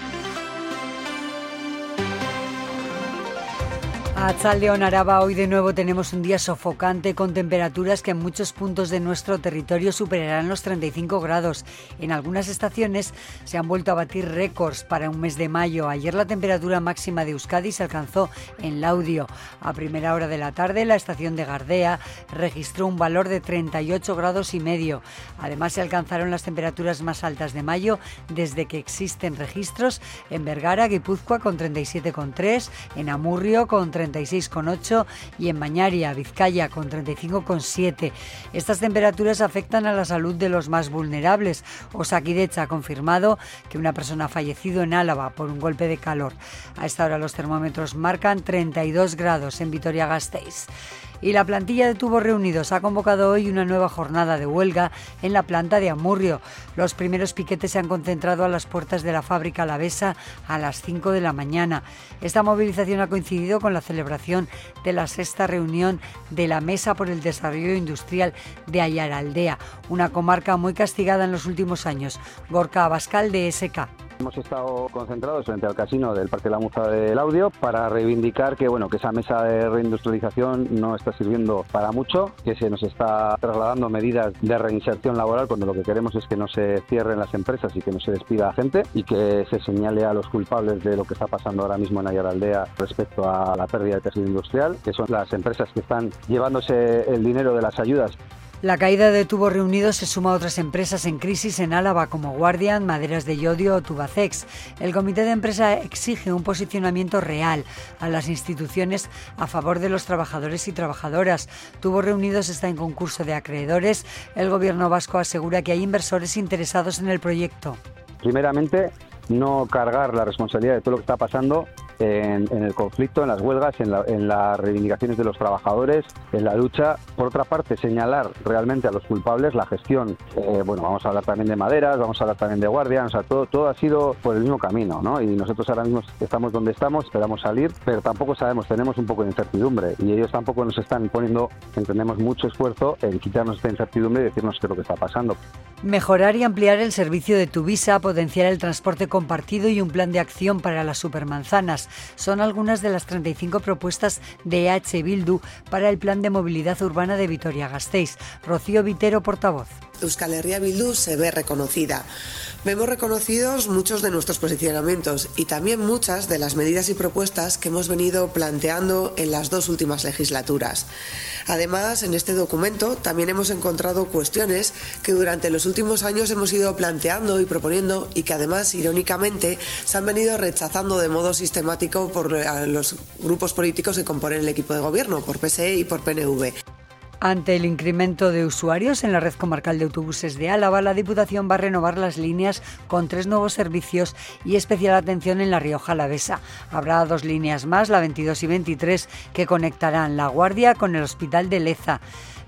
I: Arratsaldeon, Araba, hoy de nuevo tenemos un día sofocante con temperaturas que en muchos puntos de nuestro territorio superarán los treinta y cinco grados. En algunas estaciones se han vuelto a batir récords para un mes de mayo. Ayer la temperatura máxima de Euskadi se alcanzó en Laudio. A primera hora de la tarde la estación de Gardea registró un valor de treinta y ocho grados y medio. Además se alcanzaron las temperaturas más altas de mayo desde que existen registros en Vergara, Guipúzcoa con treinta y siete coma tres, en Amurrio con treinta y seis coma ocho y en Mañaria, Vizcaya, con treinta y cinco coma siete. Estas temperaturas afectan a la salud de los más vulnerables. Osakidetza ha confirmado que una persona ha fallecido en Álava por un golpe de calor. A esta hora los termómetros marcan treinta y dos grados en Vitoria-Gasteiz. Y la plantilla de Tubos Reunidos ha convocado hoy una nueva jornada de huelga en la planta de Amurrio. Los primeros piquetes se han concentrado a las puertas de la fábrica alavesa a las cinco de la mañana. Esta movilización ha coincidido con la celebración de la sexta reunión de la Mesa por el Desarrollo Industrial de Ayaraldea, una comarca muy castigada en los últimos años. Gorka Abascal, de S K.
S: Hemos estado concentrados frente al casino del Parque de la Muza de Laudio para reivindicar que bueno que esa mesa de reindustrialización no está sirviendo para mucho, que se nos está trasladando medidas de reinserción laboral cuando lo que queremos es que no se cierren las empresas y que no se despida a gente y que se señale a los culpables de lo que está pasando ahora mismo en Ayaraldea respecto a la pérdida del tejido industrial, que son las empresas que están llevándose el dinero de las ayudas.
I: La caída de Tubos Reunidos se suma a otras empresas en crisis en Álava como Guardian, Maderas de Llodio o Tubacex. El comité de empresa exige un posicionamiento real a las instituciones a favor de los trabajadores y trabajadoras. Tubos Reunidos está en concurso de acreedores. El gobierno vasco asegura que hay inversores interesados en el proyecto.
S: Primeramente, no cargar la responsabilidad de todo lo que está pasando En, en el conflicto, en las huelgas, en, la, en las reivindicaciones de los trabajadores, en la lucha. Por otra parte, señalar realmente a los culpables, la gestión, eh, bueno, vamos a hablar también de Maderas, vamos a hablar también de Guardian, o sea, todo, todo ha sido por el mismo camino, ¿no? Y nosotros ahora mismo estamos donde estamos, esperamos salir, pero tampoco sabemos, tenemos un poco de incertidumbre y ellos tampoco nos están poniendo, entendemos, mucho esfuerzo en quitarnos esta incertidumbre y decirnos qué es lo que está pasando.
I: Mejorar y ampliar el servicio de Tuvisa, potenciar el transporte compartido y un plan de acción para las supermanzanas. Son algunas de las treinta y cinco propuestas de E H Bildu para el Plan de Movilidad Urbana de Vitoria-Gasteiz. Rocío Vitero, portavoz.
T: Euskal Herria Bildu se ve reconocida. Vemos reconocidos muchos de nuestros posicionamientos y también muchas de las medidas y propuestas que hemos venido planteando en las dos últimas legislaturas. Además, en este documento también hemos encontrado cuestiones que durante los últimos años hemos ido planteando y proponiendo y que además, irónicamente, se han venido rechazando de modo sistemático por los grupos políticos que componen el equipo de gobierno, por P S E y por P N V.
I: Ante el incremento de usuarios en la red comarcal de autobuses de Álava, la Diputación va a renovar las líneas con tres nuevos servicios y especial atención en La Rioja Alavesa. Habrá dos líneas más, la veintidós y veintitrés, que conectarán La Guardia con el Hospital de Leza.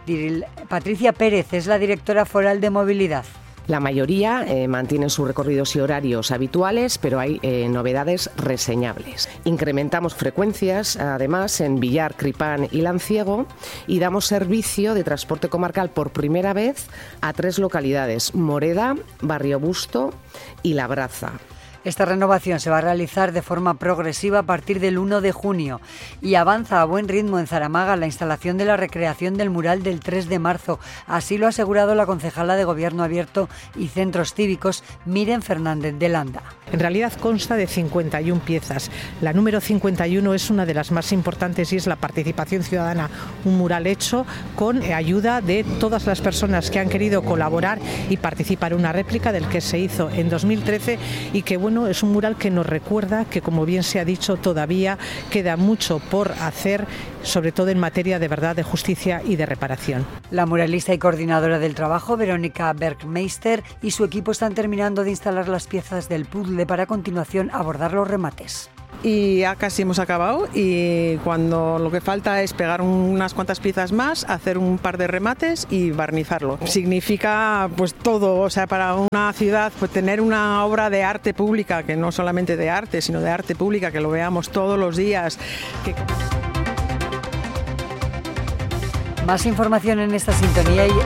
I: Patricia Pérez es la directora foral de movilidad.
V: La mayoría eh, mantienen sus recorridos y horarios habituales, pero hay eh, novedades reseñables. Incrementamos frecuencias, además, en Villar, Cripán y Lanciego, y damos servicio de transporte comarcal por primera vez a tres localidades: Moreda, Barrio Busto y Labraza.
I: Esta renovación se va a realizar de forma progresiva a partir del uno de junio y avanza a buen ritmo en Zaramaga la instalación de la recreación del mural del tres de marzo. Así lo ha asegurado la concejala de Gobierno Abierto y Centros Cívicos, Miren Fernández de Landa.
W: En realidad consta de cincuenta y una piezas. La número cincuenta y uno es una de las más importantes y es la participación ciudadana, un mural hecho con ayuda de todas las personas que han querido colaborar y participar en una réplica del que se hizo en dos mil trece y que, bueno, bueno, es un mural que nos recuerda que, como bien se ha dicho, todavía queda mucho por hacer, sobre todo en materia de verdad, de justicia y de reparación.
I: La muralista y coordinadora del trabajo, Verónica Bergmeister, y su equipo están terminando de instalar las piezas del puzzle para a continuación abordar los remates.
A: Y ya casi hemos acabado, y cuando lo que falta es pegar unas cuantas piezas más, hacer un par de remates y barnizarlo. Significa pues todo, o sea, para una ciudad pues tener una obra de arte pública, que no solamente de arte, sino de arte pública, que lo veamos todos los días. Que...
I: Más información en esta sintonía y...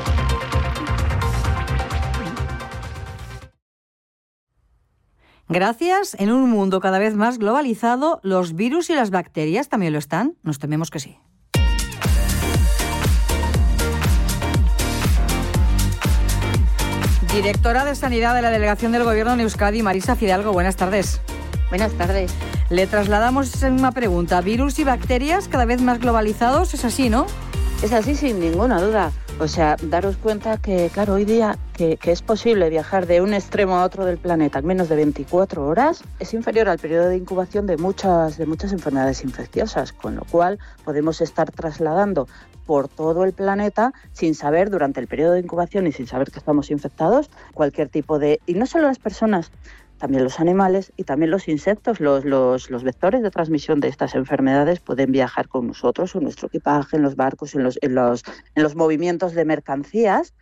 I: Gracias, en un mundo cada vez más globalizado, los virus y las bacterias también lo están. Nos tememos que sí. Directora de Sanidad de la Delegación del Gobierno en Euskadi, Marisa Fidalgo, buenas tardes.
C: Buenas tardes.
I: Le trasladamos una pregunta. ¿Virus y bacterias cada vez más globalizados? Es así, ¿no?
C: Es así, sin ninguna duda. O sea, daros cuenta que, claro, hoy día que, que es posible viajar de un extremo a otro del planeta en menos de veinticuatro horas, es inferior al periodo de incubación de muchas, de muchas enfermedades infecciosas, con lo cual podemos estar trasladando por todo el planeta sin saber, durante el periodo de incubación y sin saber que estamos infectados, cualquier tipo de... Y no solo las personas, también los animales y también los insectos, los, los, los vectores de transmisión de estas enfermedades pueden viajar con nosotros en nuestro equipaje, en los barcos, en los, en los, en los movimientos de mercancías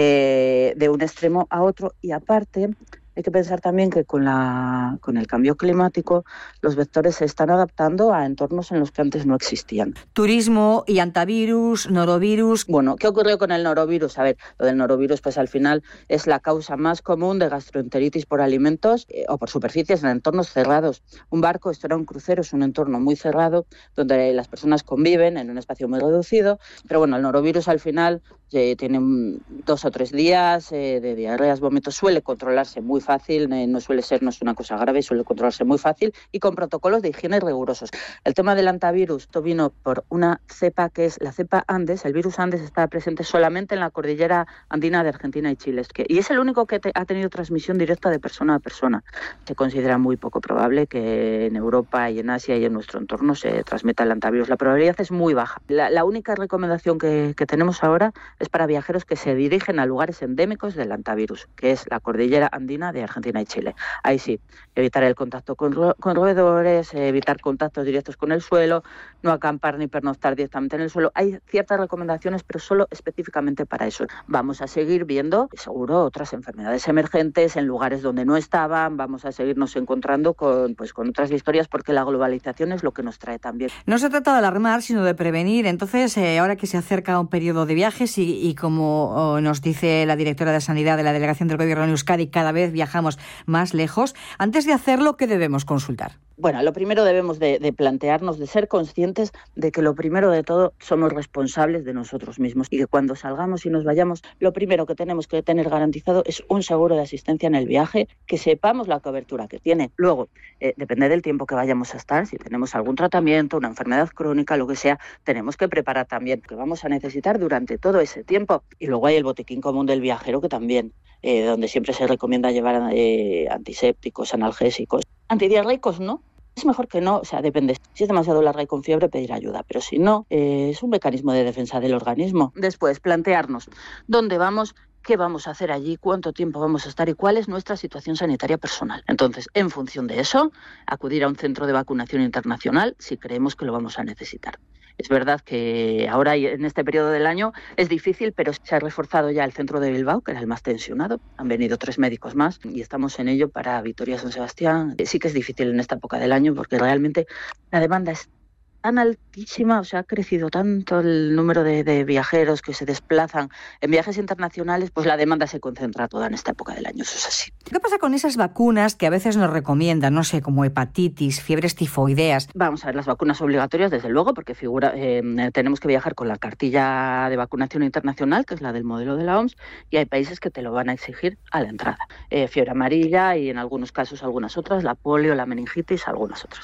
C: eh, de un extremo a otro. Y aparte, hay que pensar también que con, la, con el cambio climático los vectores se están adaptando a entornos en los que antes no existían.
I: Turismo y antivirus, norovirus.
C: Bueno, ¿qué ocurrió con el norovirus? A ver, lo del norovirus pues al final es la causa más común de gastroenteritis por alimentos eh, o por superficies en entornos cerrados. Un barco, esto era un crucero, es un entorno muy cerrado donde las personas conviven en un espacio muy reducido, pero bueno, el norovirus al final eh, tiene un, dos o tres días eh, de diarreas, vómitos, suele controlarse muy fácil, eh, no suele ser, no es una cosa grave, suele controlarse muy fácil y con protocolos de higiene rigurosos. El tema del antivirus, esto vino por una cepa que es la cepa Andes. El virus Andes está presente solamente en la cordillera andina de Argentina y Chile, es que, y es el único que te, ha tenido transmisión directa de persona a persona. Se considera muy poco probable que en Europa y en Asia y en nuestro entorno se transmita el antivirus. La probabilidad es muy baja. La, la única recomendación que, que tenemos ahora es para viajeros que se dirigen a lugares endémicos del antivirus, que es la cordillera andina de Argentina y Chile. Ahí sí, evitar el contacto con, ro- con roedores, evitar contactos directos con el suelo, no acampar ni pernoctar directamente en el suelo. Hay ciertas recomendaciones, pero solo específicamente para eso. Vamos a seguir viendo, seguro, otras enfermedades emergentes en lugares donde no estaban. Vamos a seguirnos encontrando con, pues, con otras historias, porque la globalización es lo que nos trae también.
I: No se trata de alarmar, sino de prevenir. Entonces, eh, ahora que se acerca un periodo de viajes y, y como oh, nos dice la directora de Sanidad de la Delegación del Gobierno en Euskadi, cada vez viajamos más lejos. Antes de hacerlo, ¿qué debemos consultar?
C: Bueno, lo primero debemos de, de plantearnos, de ser conscientes de que lo primero de todo somos responsables de nosotros mismos y que cuando salgamos y nos vayamos, lo primero que tenemos que tener garantizado es un seguro de asistencia en el viaje, que sepamos la cobertura que tiene. Luego, eh, depende del tiempo que vayamos a estar, si tenemos algún tratamiento, una enfermedad crónica, lo que sea, tenemos que preparar también que vamos a necesitar durante todo ese tiempo. Y luego hay el botiquín común del viajero, que también, eh, donde siempre se recomienda llevar eh, antisépticos, analgésicos. Antidiarreicos no, es mejor que no, o sea, depende. Si es demasiado larga y con fiebre, pedir ayuda, pero si no, eh, es un mecanismo de defensa del organismo. Después, plantearnos dónde vamos, qué vamos a hacer allí, cuánto tiempo vamos a estar y cuál es nuestra situación sanitaria personal. Entonces, en función de eso, acudir a un centro de vacunación internacional si creemos que lo vamos a necesitar. Es verdad que ahora en este periodo del año es difícil, pero se ha reforzado ya el centro de Bilbao, que era el más tensionado. Han venido tres médicos más y estamos en ello para Vitoria-San Sebastián. Sí que es difícil en esta época del año porque realmente la demanda es tan altísima, o sea, ha crecido tanto el número de, de viajeros que se desplazan en viajes internacionales, pues la demanda se concentra toda en esta época del año, eso es así.
I: ¿Qué pasa con esas vacunas que a veces nos recomiendan, no sé, como hepatitis, fiebres tifoideas?
C: Vamos a ver, las vacunas obligatorias, desde luego, porque figura eh, tenemos que viajar con la cartilla de vacunación internacional, que es la del modelo de la O M S, y hay países que te lo van a exigir a la entrada. Eh, fiebre amarilla y en algunos casos algunas otras, la polio, la meningitis, algunas otras.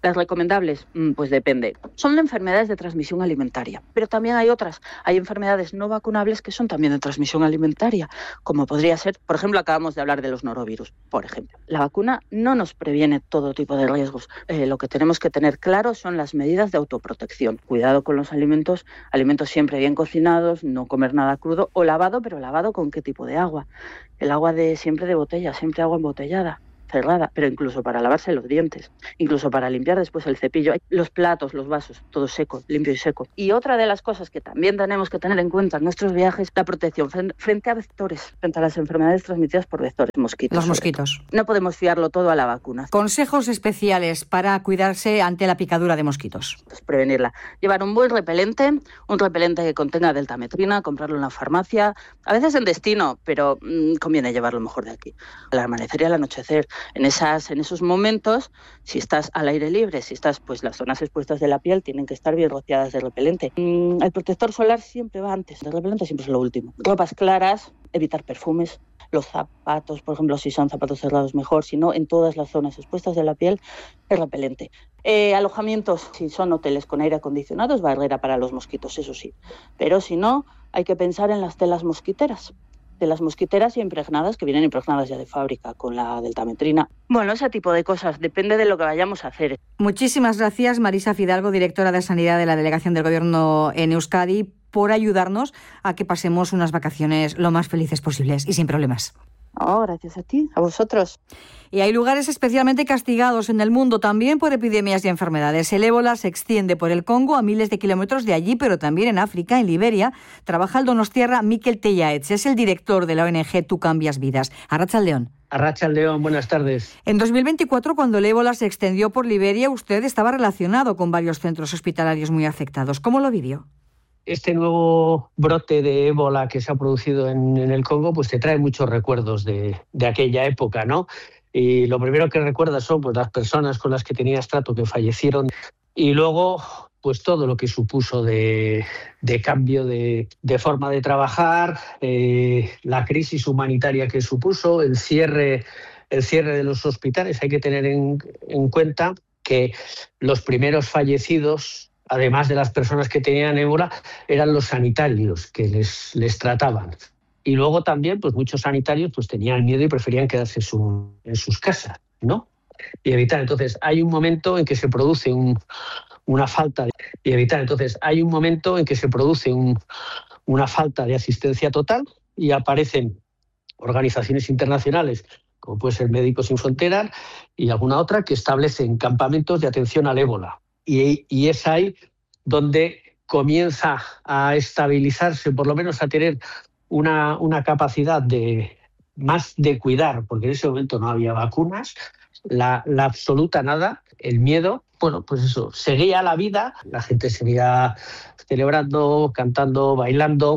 C: Las recomendables, pues depende. Son enfermedades de transmisión alimentaria, pero también hay otras. Hay enfermedades no vacunables que son también de transmisión alimentaria, como podría ser, por ejemplo, acabamos de hablar de los norovirus, por ejemplo. La vacuna no nos previene todo tipo de riesgos. Eh, lo que tenemos que tener claro son las medidas de autoprotección. Cuidado con los alimentos, alimentos siempre bien cocinados, no comer nada crudo o lavado, pero lavado con qué tipo de agua. El agua de siempre de botella, siempre agua embotellada, cerrada, pero incluso para lavarse los dientes, incluso para limpiar después el cepillo, los platos, los vasos, todo seco, limpio y seco. Y otra de las cosas que también tenemos que tener en cuenta en nuestros viajes, la protección frente a vectores, frente a las enfermedades transmitidas por vectores, mosquitos.
I: Los mosquitos.
C: No podemos fiarlo todo a la vacuna.
I: Consejos especiales para cuidarse ante la picadura de mosquitos.
C: Pues prevenirla. Llevar un buen repelente, un repelente que contenga deltametrina, comprarlo en la farmacia, a veces en destino, pero mmm, conviene llevarlo mejor de aquí. Al amanecer y al anochecer. En, esas, en esos momentos, si estás al aire libre, si estás, pues las zonas expuestas de la piel tienen que estar bien rociadas de repelente. Mm, el protector solar siempre va antes, el repelente siempre es lo último. Ropas claras, evitar perfumes, los zapatos, por ejemplo, si son zapatos cerrados mejor, si no, en todas las zonas expuestas de la piel, el repelente. Eh, alojamientos, si son hoteles con aire acondicionado, es barrera para los mosquitos, eso sí. Pero si no, hay que pensar en las telas mosquiteras. De las mosquiteras y impregnadas, que vienen impregnadas ya de fábrica con la deltametrina. Bueno, ese tipo de cosas, depende de lo que vayamos a hacer.
I: Muchísimas gracias, Marisa Fidalgo, directora de Sanidad de la Delegación del Gobierno en Euskadi, por ayudarnos a que pasemos unas vacaciones lo más felices posibles y sin problemas.
C: Oh, gracias a ti, a vosotros.
I: Y hay lugares especialmente castigados en el mundo también por epidemias y enfermedades. El ébola se extiende por el Congo a miles de kilómetros de allí, pero también en África, en Liberia. Trabaja el donostiarra Mikel Tellaetz, es el director de la O N G Tú Cambias Vidas. Arratsaldeon.
E: Arratsaldeon, buenas tardes.
I: En dos mil veinticuatro, cuando el ébola se extendió por Liberia, usted estaba relacionado con varios centros hospitalarios muy afectados. ¿Cómo lo vivió?
E: Este nuevo brote de ébola que se ha producido en, en el Congo, pues te trae muchos recuerdos de, de aquella época, ¿no? Y lo primero que recuerdas son pues, las personas con las que tenías trato que fallecieron y luego pues todo lo que supuso de, de cambio de, de forma de trabajar, eh, la crisis humanitaria que supuso, el cierre, el cierre de los hospitales. Hay que tener en, en cuenta que los primeros fallecidos, además de las personas que tenían ébola, eran los sanitarios que les, les trataban. Y luego también, pues muchos sanitarios pues tenían miedo y preferían quedarse en, su, en sus casas, ¿no? Y evitar. Entonces, hay un momento en que se produce un, una falta de, y evitar. Entonces, hay un momento en que se produce un, una falta de asistencia total y aparecen organizaciones internacionales, como puede ser Médicos Sin Fronteras y alguna otra, que establecen campamentos de atención al ébola. Y, y es ahí donde comienza a estabilizarse, por lo menos a tener una, una capacidad de más de cuidar, porque en ese momento no había vacunas, la, la absoluta nada, el miedo. Bueno, pues eso, seguía la vida, la gente seguía celebrando, cantando, bailando,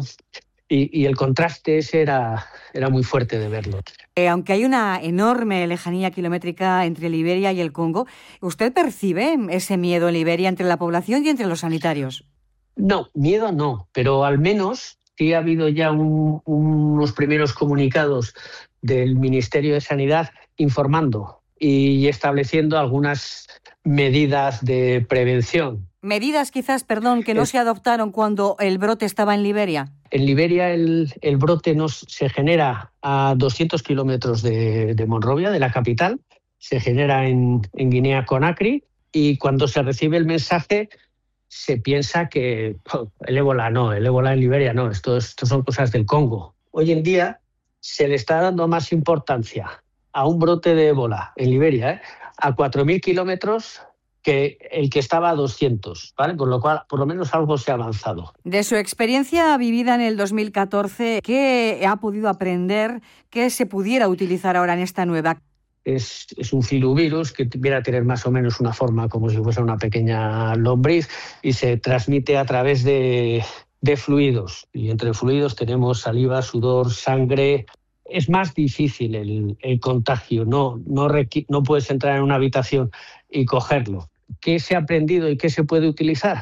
E: y, y el contraste ese era, era muy fuerte de verlo.
I: Eh, aunque hay una enorme lejanía kilométrica entre Liberia y el Congo, ¿usted percibe ese miedo en Liberia entre la población y entre los sanitarios?
E: No, miedo no, pero al menos sí ha habido ya un, unos primeros comunicados del Ministerio de Sanidad informando y estableciendo algunas medidas de prevención.
I: Medidas quizás, perdón, que no es... se adoptaron cuando el brote estaba en Liberia.
E: En Liberia el, el brote nos, se genera a doscientos kilómetros de, de Monrovia, de la capital, se genera en, en Guinea-Conakry, y cuando se recibe el mensaje se piensa que oh, el ébola no, el ébola en Liberia no, esto, esto son cosas del Congo. Hoy en día se le está dando más importancia a un brote de ébola en Liberia, ¿eh? a cuatro mil kilómetros que el que estaba a doscientos, ¿vale? Con lo cual, por lo menos algo se ha avanzado.
I: De su experiencia vivida en el dos mil catorce, ¿qué ha podido aprender que se pudiera utilizar ahora en esta nueva?
E: Es, es un filovirus que viene a tener más o menos una forma como si fuese una pequeña lombriz y se transmite a través de, de fluidos. Y entre fluidos tenemos saliva, sudor, sangre. Es más difícil el, el contagio, no, no, requ- no puedes entrar en una habitación y cogerlo. ¿Qué se ha aprendido y qué se puede utilizar?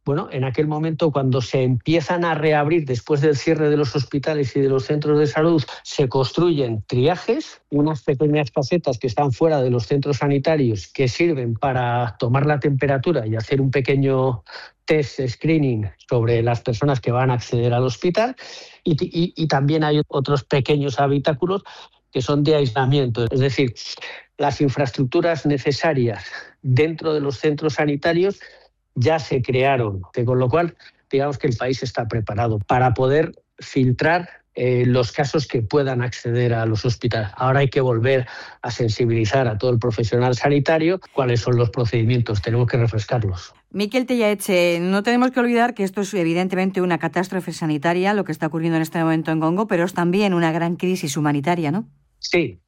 E: bueno, en aquel momento cuando se empiezan a reabrir después del cierre de los hospitales y de los centros de salud, se construyen triajes, unas pequeñas casetas que están fuera de los centros sanitarios que sirven para tomar la temperatura y hacer un pequeño test screening sobre las personas que van a acceder al hospital, y, y, y también hay otros pequeños habitáculos que son de aislamiento, es decir, las infraestructuras necesarias dentro de los centros sanitarios ya se crearon, con lo cual digamos que el país está preparado para poder filtrar eh, los casos que puedan acceder a los hospitales. Ahora hay que volver a sensibilizar a todo el profesional sanitario cuáles son los procedimientos, tenemos que refrescarlos.
I: Miquel Tellaetxe, no tenemos que olvidar que esto es evidentemente una catástrofe sanitaria, lo que está ocurriendo en este momento en Congo, pero es también una gran crisis humanitaria, ¿no?
E: Sí,